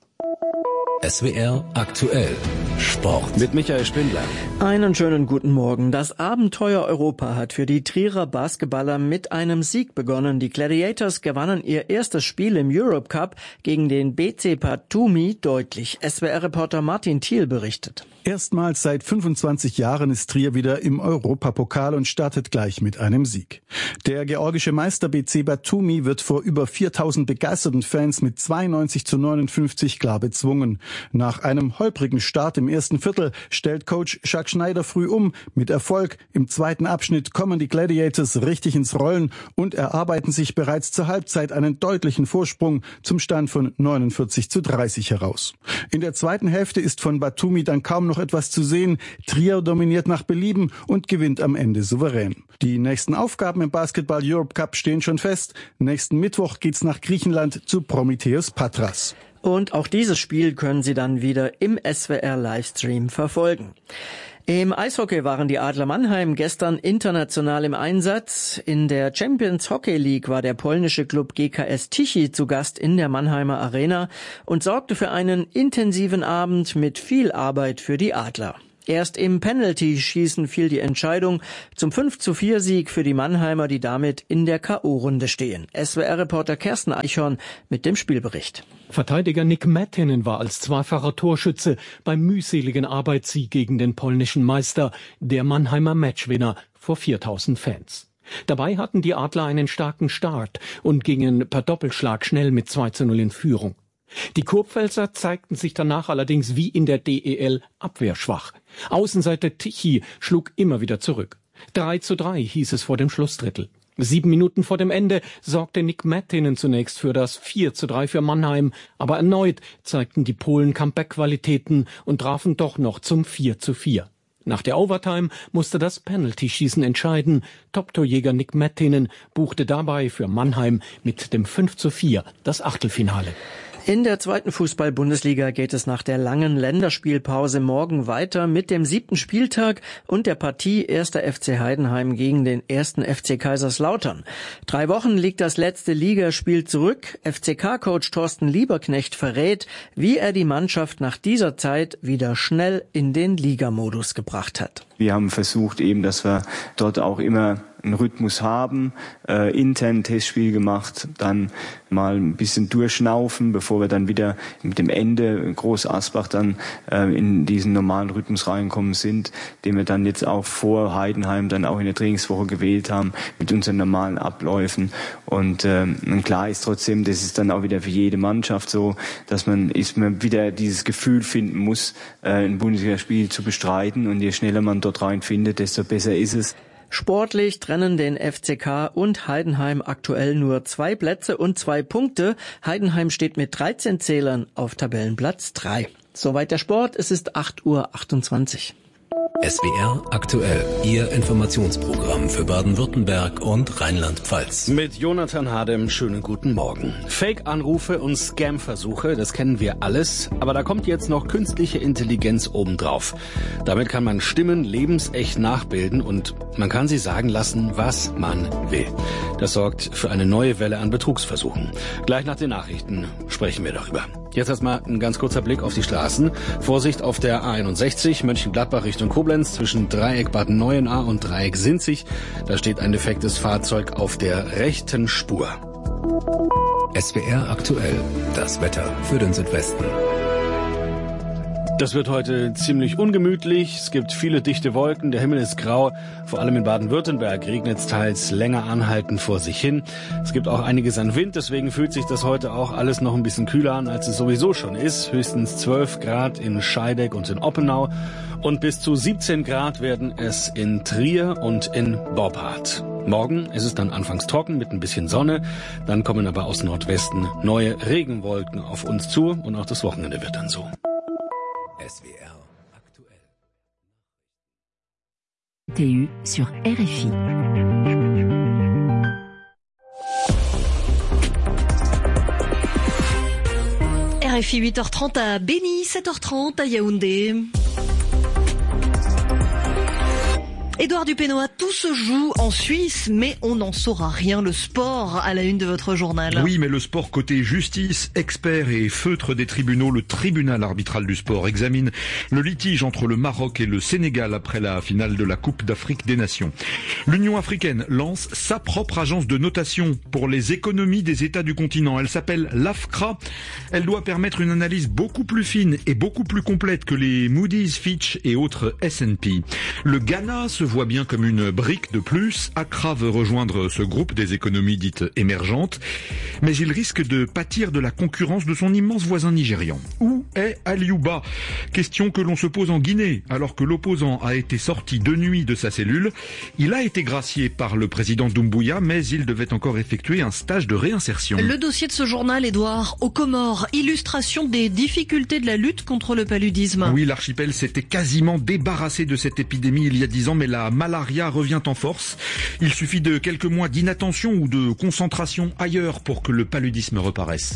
S W R aktuell Sport mit Michael Spindler. Einen schönen guten Morgen. Das Abenteuer Europa hat für die Trierer Basketballer mit einem Sieg begonnen. Die Gladiators gewannen ihr erstes Spiel im Europe Cup gegen den B C Batumi deutlich. S W R-Reporter Martin Thiel berichtet. Erstmals seit fünfundzwanzig Jahren ist Trier wieder im Europapokal und startet gleich mit einem Sieg. Der georgische Meister B C Batumi wird vor über viertausend begeisterten Fans mit zweiundneunzig zu neunundfünfzig klar bezwungen. Nach einem holprigen Start im ersten Viertel stellt Coach Jacques Schneider früh um. Mit Erfolg. Im zweiten Abschnitt kommen die Gladiators richtig ins Rollen und erarbeiten sich bereits zur Halbzeit einen deutlichen Vorsprung zum Stand von neunundvierzig zu dreißig heraus. In der zweiten Hälfte ist von Batumi dann kaum noch etwas zu sehen. Trier dominiert nach Belieben und gewinnt am Ende souverän. Die nächsten Aufgaben im Basketball Europe Cup stehen schon fest. Nächsten Mittwoch geht's nach Griechenland zu Prometheus Patras. Und auch dieses Spiel können Sie dann wieder im S W R Livestream verfolgen. Im Eishockey waren die Adler Mannheim gestern international im Einsatz. In der Champions Hockey League war der polnische Klub G K S Tichy zu Gast in der Mannheimer Arena und sorgte für einen intensiven Abend mit viel Arbeit für die Adler. Erst im Penalty-Schießen fiel die Entscheidung zum fünf zu vier Sieg für die Mannheimer, die damit in der K O-Runde stehen. S W R-Reporter Kersten Eichhorn mit dem Spielbericht. Verteidiger Nick Mättinen war als zweifacher Torschütze beim mühseligen Arbeitssieg gegen den polnischen Meister, der Mannheimer Matchwinner, vor viertausend Fans. Dabei hatten die Adler einen starken Start und gingen per Doppelschlag schnell mit zwei zu null in Führung. Die Kurpfälzer zeigten sich danach allerdings wie in der D E L abwehrschwach. Außenseiter Tichy schlug immer wieder zurück. drei zu drei hieß es vor dem Schlussdrittel. Sieben Minuten vor dem Ende sorgte Nick Mättinen zunächst für das vier zu drei für Mannheim, aber erneut zeigten die Polen Comeback-Qualitäten und trafen doch noch zum vier zu vier. Nach der Overtime musste das Penalty-Schießen entscheiden. Top-Torjäger Nick Mättinen buchte dabei für Mannheim mit dem fünf zu vier das Achtelfinale. In der zweiten Fußball-Bundesliga geht es nach der langen Länderspielpause morgen weiter mit dem siebten Spieltag und der Partie erster F C Heidenheim gegen den ersten F C Kaiserslautern. Drei Wochen liegt das letzte Ligaspiel zurück. F C K-Coach Thorsten Lieberknecht verrät, wie er die Mannschaft nach dieser Zeit wieder schnell in den Ligamodus gebracht hat. Wir haben versucht eben, dass wir dort auch immer einen Rhythmus haben, äh, intern ein Testspiel gemacht, dann mal ein bisschen durchschnaufen, bevor wir dann wieder mit dem Ende Groß Asbach dann äh, in diesen normalen Rhythmus reinkommen sind, den wir dann jetzt auch vor Heidenheim dann auch in der Trainingswoche gewählt haben, mit unseren normalen Abläufen. Und, äh, und klar ist trotzdem, das ist dann auch wieder für jede Mannschaft so, dass man ist man wieder dieses Gefühl finden muss, äh, ein Bundesligaspiel zu bestreiten, und je schneller man dort rein findet, desto besser ist es. Sportlich trennen den F C K und Heidenheim aktuell nur zwei Plätze und zwei Punkte. Heidenheim steht mit dreizehn Zählern auf Tabellenplatz drei. Soweit der Sport, es ist acht Uhr achtundzwanzig. S W R aktuell, Ihr Informationsprogramm für Baden-Württemberg und Rheinland-Pfalz. Mit Jonathan Hadem, schönen guten Morgen. Fake-Anrufe und Scam-Versuche, das kennen wir alles, aber da kommt jetzt noch künstliche Intelligenz obendrauf. Damit kann man Stimmen lebensecht nachbilden und man kann sie sagen lassen, was man will. Das sorgt für eine neue Welle an Betrugsversuchen. Gleich nach den Nachrichten sprechen wir darüber. Jetzt erstmal ein ganz kurzer Blick auf die Straßen. Vorsicht auf der A einundsechzig, Mönchengladbach Richtung Koblenz, zwischen Dreieck Bad Neuenahr und Dreieck Sinzig. Da steht ein defektes Fahrzeug auf der rechten Spur. S W R aktuell, das Wetter für den Südwesten. Das wird heute ziemlich ungemütlich. Es gibt viele dichte Wolken. Der Himmel ist grau. Vor allem in Baden-Württemberg regnet es teils länger anhaltend vor sich hin. Es gibt auch einiges an Wind. Deswegen fühlt sich das heute auch alles noch ein bisschen kühler an, als es sowieso schon ist. Höchstens zwölf Grad in Scheideck und in Oppenau. Und bis zu siebzehn Grad werden es in Trier und in Boppard. Morgen ist es dann anfangs trocken mit ein bisschen Sonne. Dann kommen aber aus Nordwesten neue Regenwolken auf uns zu. Und auch das Wochenende wird dann so. S W R aktuell. T U sur R F I. R F I, huit heures trente à Béni, sept heures trente à Yaoundé. Édouard Dupénois, tout se joue en Suisse, mais on n'en saura rien. Le sport à la une de votre journal. Oui, mais le sport côté justice, experts et feutres des tribunaux, le tribunal arbitral du sport examine le litige entre le Maroc et le Sénégal après la finale de la Coupe d'Afrique des Nations. L'Union africaine lance sa propre agence de notation pour les économies des États du continent. Elle s'appelle l'AFCRA. Elle doit permettre une analyse beaucoup plus fine et beaucoup plus complète que les Moody's, Fitch et autres S and P. Le Ghana se voit bien comme une brique de plus. Accra veut rejoindre ce groupe des économies dites émergentes, mais il risque de pâtir de la concurrence de son immense voisin nigérian. Où est Aliouba? Question que l'on se pose en Guinée, alors que l'opposant a été sorti de nuit de sa cellule. Il a été gracié par le président Doumbouya, mais il devait encore effectuer un stage de réinsertion. Le dossier de ce journal, Édouard, aux Comores, illustration des difficultés de la lutte contre le paludisme. Oui, l'archipel s'était quasiment débarrassé de cette épidémie il y a dix ans, mais la La malaria revient en force. Il suffit de quelques mois d'inattention ou de concentration ailleurs pour que le paludisme reparaisse.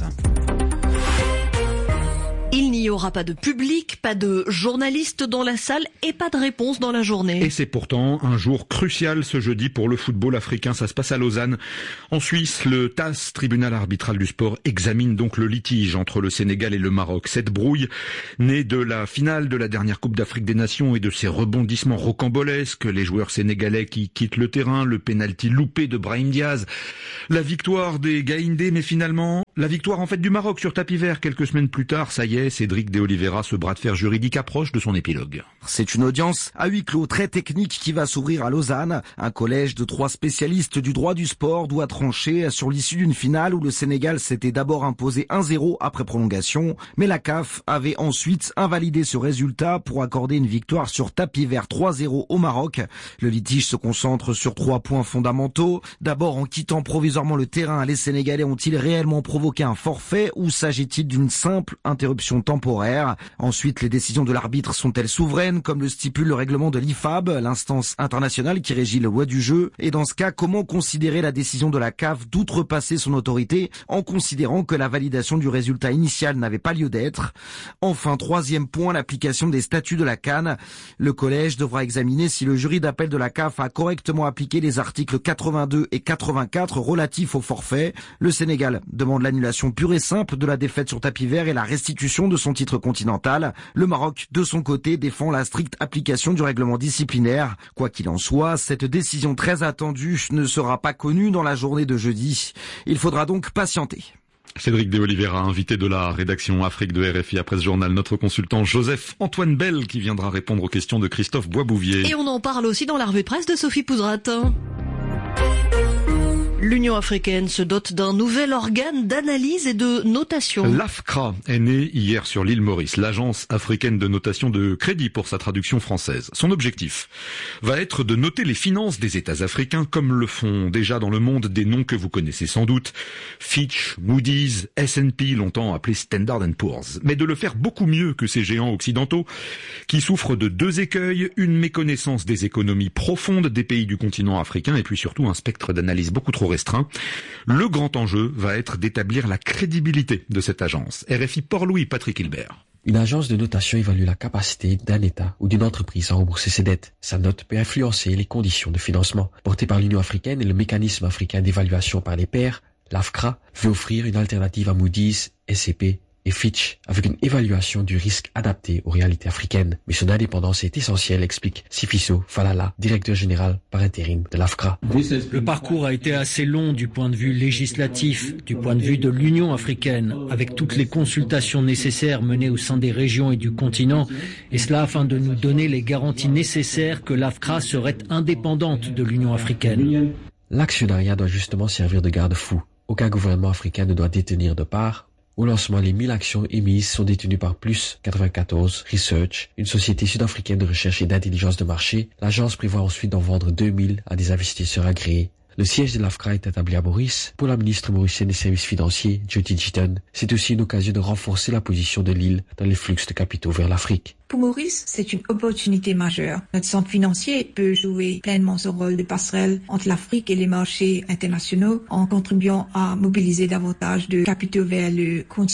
Il n'y aura pas de public, pas de journalistes dans la salle et pas de réponse dans la journée. Et c'est pourtant un jour crucial ce jeudi pour le football africain. Ça se passe à Lausanne. En Suisse, le T A S, tribunal arbitral du sport, examine donc le litige entre le Sénégal et le Maroc. Cette brouille, née de la finale de la dernière Coupe d'Afrique des Nations et de ses rebondissements rocambolesques, les joueurs sénégalais qui quittent le terrain, le pénalty loupé de Brahim Diaz, la victoire des Gaïndé, mais finalement, la victoire en fait du Maroc sur tapis vert quelques semaines plus tard. Ça y est, Cédric de Oliveira, ce bras de fer juridique approche de son épilogue. C'est une audience à huis clos très technique qui va s'ouvrir à Lausanne. Un collège de trois spécialistes du droit du sport doit trancher sur l'issue d'une finale où le Sénégal s'était d'abord imposé un zéro après prolongation, mais la C A F avait ensuite invalidé ce résultat pour accorder une victoire sur tapis vert trois zéro au Maroc. Le litige se concentre sur trois points fondamentaux. D'abord, en quittant provisoirement le terrain, les Sénégalais ont-ils réellement provoqué un forfait ou s'agit-il d'une simple interruption temporaire? Ensuite, les décisions de l'arbitre sont-elles souveraines, comme le stipule le règlement de l'I F A B, l'instance internationale qui régit le loi du jeu? Et dans ce cas, comment considérer la décision de la C A F d'outrepasser son autorité en considérant que la validation du résultat initial n'avait pas lieu d'être? Enfin, troisième point, l'application des statuts de la CAN. Le collège devra examiner si le jury d'appel de la C A F a correctement appliqué les articles quatre-vingt-deux et quatre-vingt-quatre relatifs au forfait. Le Sénégal demande l'annulation pure et simple de la défaite sur tapis vert et la restitution de son titre continental. Le Maroc, de son côté, défend la stricte application du règlement disciplinaire. Quoi qu'il en soit, cette décision très attendue ne sera pas connue dans la journée de jeudi. Il faudra donc patienter. Cédric de Oliveira, invité de la rédaction Afrique de R F I après ce journal, notre consultant Joseph Antoine Bell qui viendra répondre aux questions de Christophe Boisbouvier. Et on en parle aussi dans la revue de presse de Sophie Pouzrat. L'Union africaine se dote d'un nouvel organe d'analyse et de notation. L'AFCRA est née hier sur l'île Maurice, l'agence africaine de notation de crédit pour sa traduction française. Son objectif va être de noter les finances des États africains comme le font déjà dans le monde des noms que vous connaissez sans doute. Fitch, Moody's, S and P, longtemps appelés Standard and Poor's. Mais de le faire beaucoup mieux que ces géants occidentaux qui souffrent de deux écueils, une méconnaissance des économies profondes des pays du continent africain et puis surtout un spectre d'analyse beaucoup trop restreint. Le grand enjeu va être d'établir la crédibilité de cette agence. R F I Port-Louis, Patrick Hilbert. Une agence de notation évalue la capacité d'un État ou d'une entreprise à rembourser ses dettes. Sa note peut influencer les conditions de financement. Portée par l'Union africaine et le mécanisme africain d'évaluation par les pairs, l'AFCRA veut offrir une alternative à Moody's, S and P et Fitch, avec une évaluation du risque adaptée aux réalités africaines. Mais son indépendance est essentielle, explique Sifiso Falala, directeur général par intérim de l'AFCRA. Le parcours a été assez long du point de vue législatif, du point de vue de l'Union africaine, avec toutes les consultations nécessaires menées au sein des régions et du continent, et cela afin de nous donner les garanties nécessaires que l'AFCRA serait indépendante de l'Union africaine. L'actionnariat doit justement servir de garde-fou. Aucun gouvernement africain ne doit détenir de part. Au lancement, les mille actions émises sont détenues par Plus quatre-vingt-quatorze Research, une société sud-africaine de recherche et d'intelligence de marché. L'agence prévoit ensuite d'en vendre deux mille à des investisseurs agréés. Le siège de l'AFCRA est établi à Maurice. Pour la ministre mauricienne des services financiers, Jyoti Jitan, c'est aussi une occasion de renforcer la position de l'île dans les flux de capitaux vers l'Afrique. Pour Maurice, c'est une opportunité majeure. Notre centre financier peut jouer pleinement son rôle de passerelle entre l'Afrique et les marchés internationaux en contribuant à mobiliser davantage de capitaux vers le continent.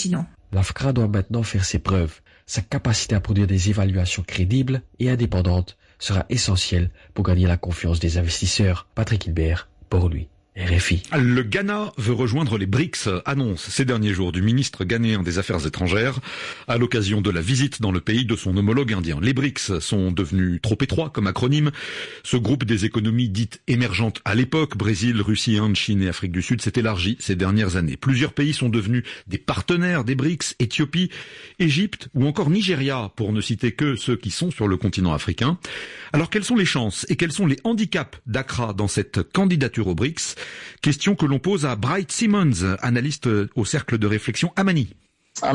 L'AFCRA doit maintenant faire ses preuves. Sa capacité à produire des évaluations crédibles et indépendantes sera essentielle pour gagner la confiance des investisseurs. Patrick Hilbert, pour lui. R F I. Le Ghana veut rejoindre les B R I C S, annonce ces derniers jours du ministre ghanéen des Affaires étrangères à l'occasion de la visite dans le pays de son homologue indien. Les B R I C S sont devenus trop étroits comme acronyme. Ce groupe des économies dites émergentes à l'époque, Brésil, Russie, Inde, Chine et Afrique du Sud, s'est élargi ces dernières années. Plusieurs pays sont devenus des partenaires des B R I C S, Éthiopie, Égypte ou encore Nigeria, pour ne citer que ceux qui sont sur le continent africain. Alors quelles sont les chances et quels sont les handicaps d'Accra dans cette candidature aux B R I C S? Question que l'on pose à Bright Simmons, analyste au cercle de réflexion Amani. En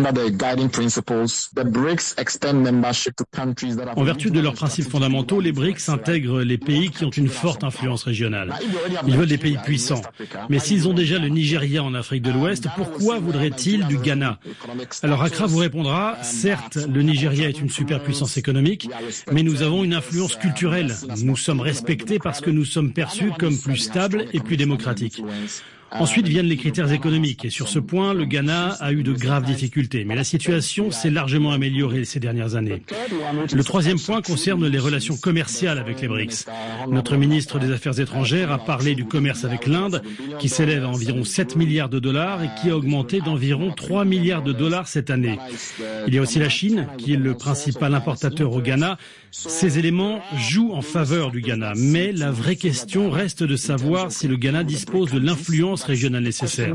vertu de leurs principes fondamentaux, les B R I C S intègrent les pays qui ont une forte influence régionale. Ils veulent des pays puissants. Mais s'ils ont déjà le Nigeria en Afrique de l'Ouest, pourquoi voudraient-ils du Ghana? Alors Accra vous répondra, certes, le Nigeria est une superpuissance économique, mais nous avons une influence culturelle. Nous sommes respectés parce que nous sommes perçus comme plus stables et plus démocratiques. Ensuite viennent les critères économiques et sur ce point, le Ghana a eu de graves difficultés. Mais la situation s'est largement améliorée ces dernières années. Le troisième point concerne les relations commerciales avec les B R I C S. Notre ministre des Affaires étrangères a parlé du commerce avec l'Inde, qui s'élève à environ sept milliards de dollars et qui a augmenté d'environ trois milliards de dollars cette année. Il y a aussi la Chine, qui est le principal importateur au Ghana. Ces éléments jouent en faveur du Ghana. Mais la vraie question reste de savoir si le Ghana dispose de l'influence régionale nécessaire.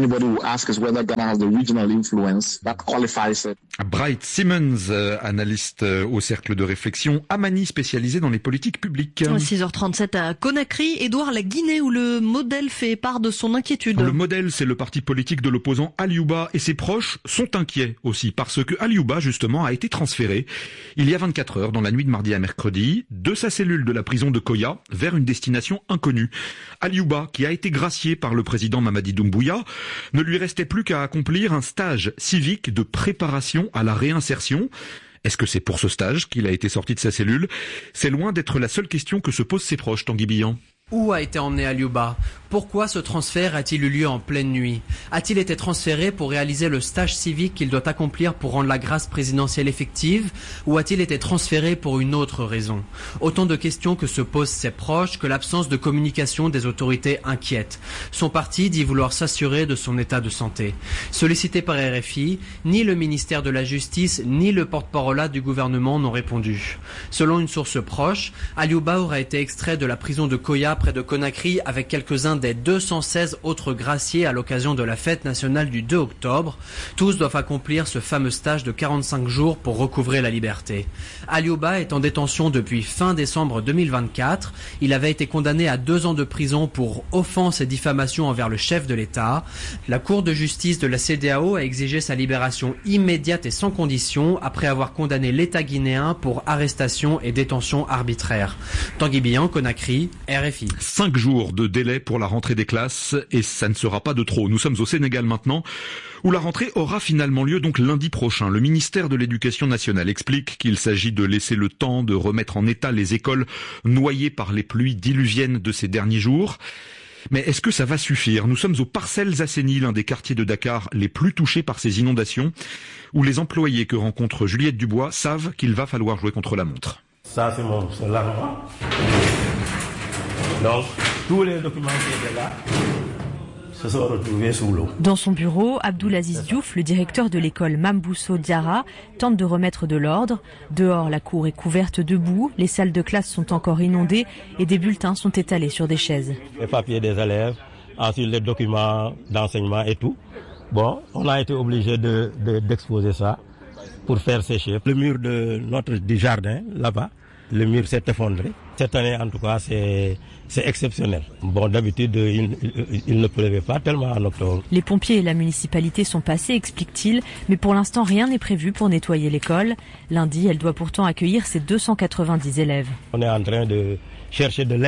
Bright Simmons, analyste au cercle de réflexion Amani, spécialisé dans les politiques publiques. six heures trente-sept à Conakry. Édouard, la Guinée où le modèle fait part de son inquiétude. Le modèle, c'est le parti politique de l'opposant Aliouba et ses proches sont inquiets aussi parce que Aliouba, justement, a été transféré il y a vingt-quatre heures dans la nuit de mardi à mercredi de sa cellule de la prison de Koya vers une destination inconnue. Aliouba, qui a été gracié par le président Mamadi Doumbouya, ne lui restait plus qu'à accomplir un stage civique de préparation à la réinsertion. Est-ce que c'est pour ce stage qu'il a été sorti de sa cellule? C'est loin d'être la seule question que se posent ses proches, Tanguy Billan. Où a été emmené Aliouba? Pourquoi ce transfert a-t-il eu lieu en pleine nuit? A-t-il été transféré pour réaliser le stage civique qu'il doit accomplir pour rendre la grâce présidentielle effective? Ou a-t-il été transféré pour une autre raison? Autant de questions que se posent ses proches, que l'absence de communication des autorités inquiète. Son parti dit vouloir s'assurer de son état de santé. Sollicité par R F I, ni le ministère de la Justice, ni le porte-parole du gouvernement n'ont répondu. Selon une source proche, Aliouba aurait été extrait de la prison de Koya près de Conakry avec quelques-uns des deux cent seize autres graciés à l'occasion de la fête nationale du deux octobre. Tous doivent accomplir ce fameux stage de quarante-cinq jours pour recouvrer la liberté. Aliouba est en détention depuis fin décembre deux mille vingt-quatre. Il avait été condamné à deux ans de prison pour offense et diffamation envers le chef de l'État. La Cour de justice de la C E D E A O a exigé sa libération immédiate et sans condition après avoir condamné l'État guinéen pour arrestation et détention arbitraire. Tanguy Billan, Conakry, R F I. Cinq jours de délai pour la rentrée des classes et ça ne sera pas de trop. Nous sommes au Sénégal maintenant où la rentrée aura finalement lieu donc lundi prochain. Le ministère de l'Éducation nationale explique qu'il s'agit de laisser le temps de remettre en état les écoles noyées par les pluies diluviennes de ces derniers jours. Mais est-ce que ça va suffire? Nous sommes aux Parcelles Assainies, l'un des quartiers de Dakar les plus touchés par ces inondations, où les employés que rencontre Juliette Dubois savent qu'il va falloir jouer contre la montre. Ça, c'est mon largement. Donc, tous les documents qui étaient là se sont retrouvés sous l'eau. Dans son bureau, Abdoulaziz Diouf, le directeur de l'école Mambousso Diarra, tente de remettre de l'ordre. Dehors, la cour est couverte de boue, les salles de classe sont encore inondées et des bulletins sont étalés sur des chaises. Les papiers des élèves, ensuite les documents d'enseignement et tout. Bon, on a été obligé de, de, d'exposer ça pour faire sécher. Le mur de notre du jardin, là-bas, le mur s'est effondré. Cette année, en tout cas, c'est, c'est exceptionnel. Bon, d'habitude, il, il, il ne pleuvait pas tellement en octobre. Les pompiers et la municipalité sont passés, explique-t-il, mais pour l'instant, rien n'est prévu pour nettoyer l'école. Lundi, elle doit pourtant accueillir ses deux cent quatre-vingt-dix élèves. On est en train de chercher de l'aide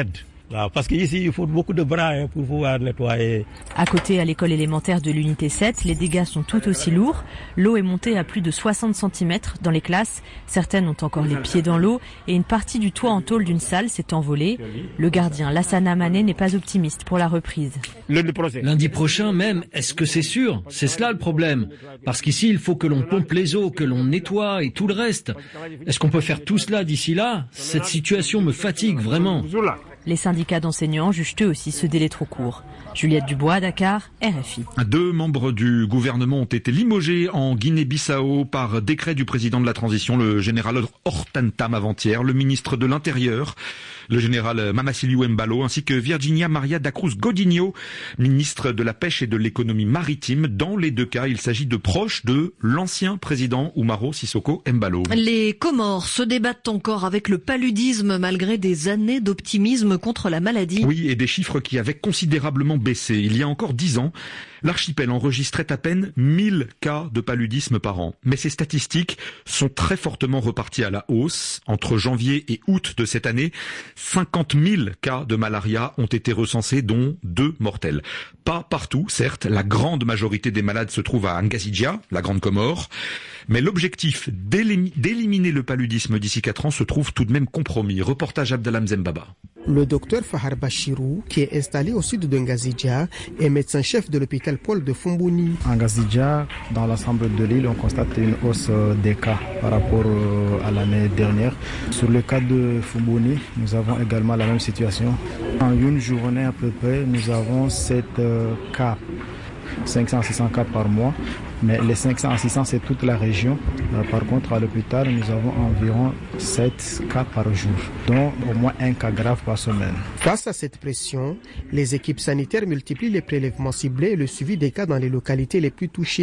Parce qu'ici, il faut beaucoup de bras hein, pour pouvoir nettoyer. À côté, à l'école élémentaire de l'unité sept, les dégâts sont tout aussi lourds. L'eau est montée à plus de soixante centimètres dans les classes. Certaines ont encore les pieds dans l'eau et une partie du toit en tôle d'une salle s'est envolée. Le gardien Lassana Mané n'est pas optimiste pour la reprise. Lundi prochain même, est-ce que c'est sûr? C'est cela le problème. Parce qu'ici, il faut que l'on pompe les eaux, que l'on nettoie et tout le reste. Est-ce qu'on peut faire tout cela d'ici là? Cette situation me fatigue vraiment. Les syndicats d'enseignants jugent eux aussi ce délai trop court. Juliette Dubois, Dakar, R F I. Deux membres du gouvernement ont été limogés en Guinée-Bissau par décret du président de la transition, le général Hortan Tam avant-hier, le ministre de l'Intérieur, le général Mamaciliou Embalo, ainsi que Virginia Maria da Cruz Godinho, ministre de la Pêche et de l'Économie maritime. Dans les deux cas, il s'agit de proches de l'ancien président Umaro Sissoko Embalo. Les Comores se débattent encore avec le paludisme malgré des années d'optimisme contre la maladie. Oui, et des chiffres qui avaient considérablement baissé. Il y a encore dix ans, l'archipel enregistrait à peine mille cas de paludisme par an. Mais ces statistiques sont très fortement reparties à la hausse. Entre janvier et août de cette année, cinquante mille cas de malaria ont été recensés, dont deux mortels. Pas partout, certes. La grande majorité des malades se trouve à Ngazidja, la Grande Comore. Mais l'objectif d'éliminer le paludisme d'ici quatre ans se trouve tout de même compromis. Reportage Abdallah Mzembaba. Le docteur Fahar Bachirou, qui est installé au sud de Ngazidja, est médecin-chef de l'hôpital Paul de Fumbouni. En Ngazidja, dans l'ensemble de l'île, on constate une hausse des cas par rapport à l'année dernière. Sur le cas de Fumbouni, nous avons également la même situation. En une journée à peu près, nous avons sept cas, cinq cents à six cents cas par mois. Mais les cinq cents à six cents, c'est toute la région. Par contre, à l'hôpital, nous avons environ sept cas par jour, dont au moins un cas grave par semaine. Face à cette pression, les équipes sanitaires multiplient les prélèvements ciblés et le suivi des cas dans les localités les plus touchées.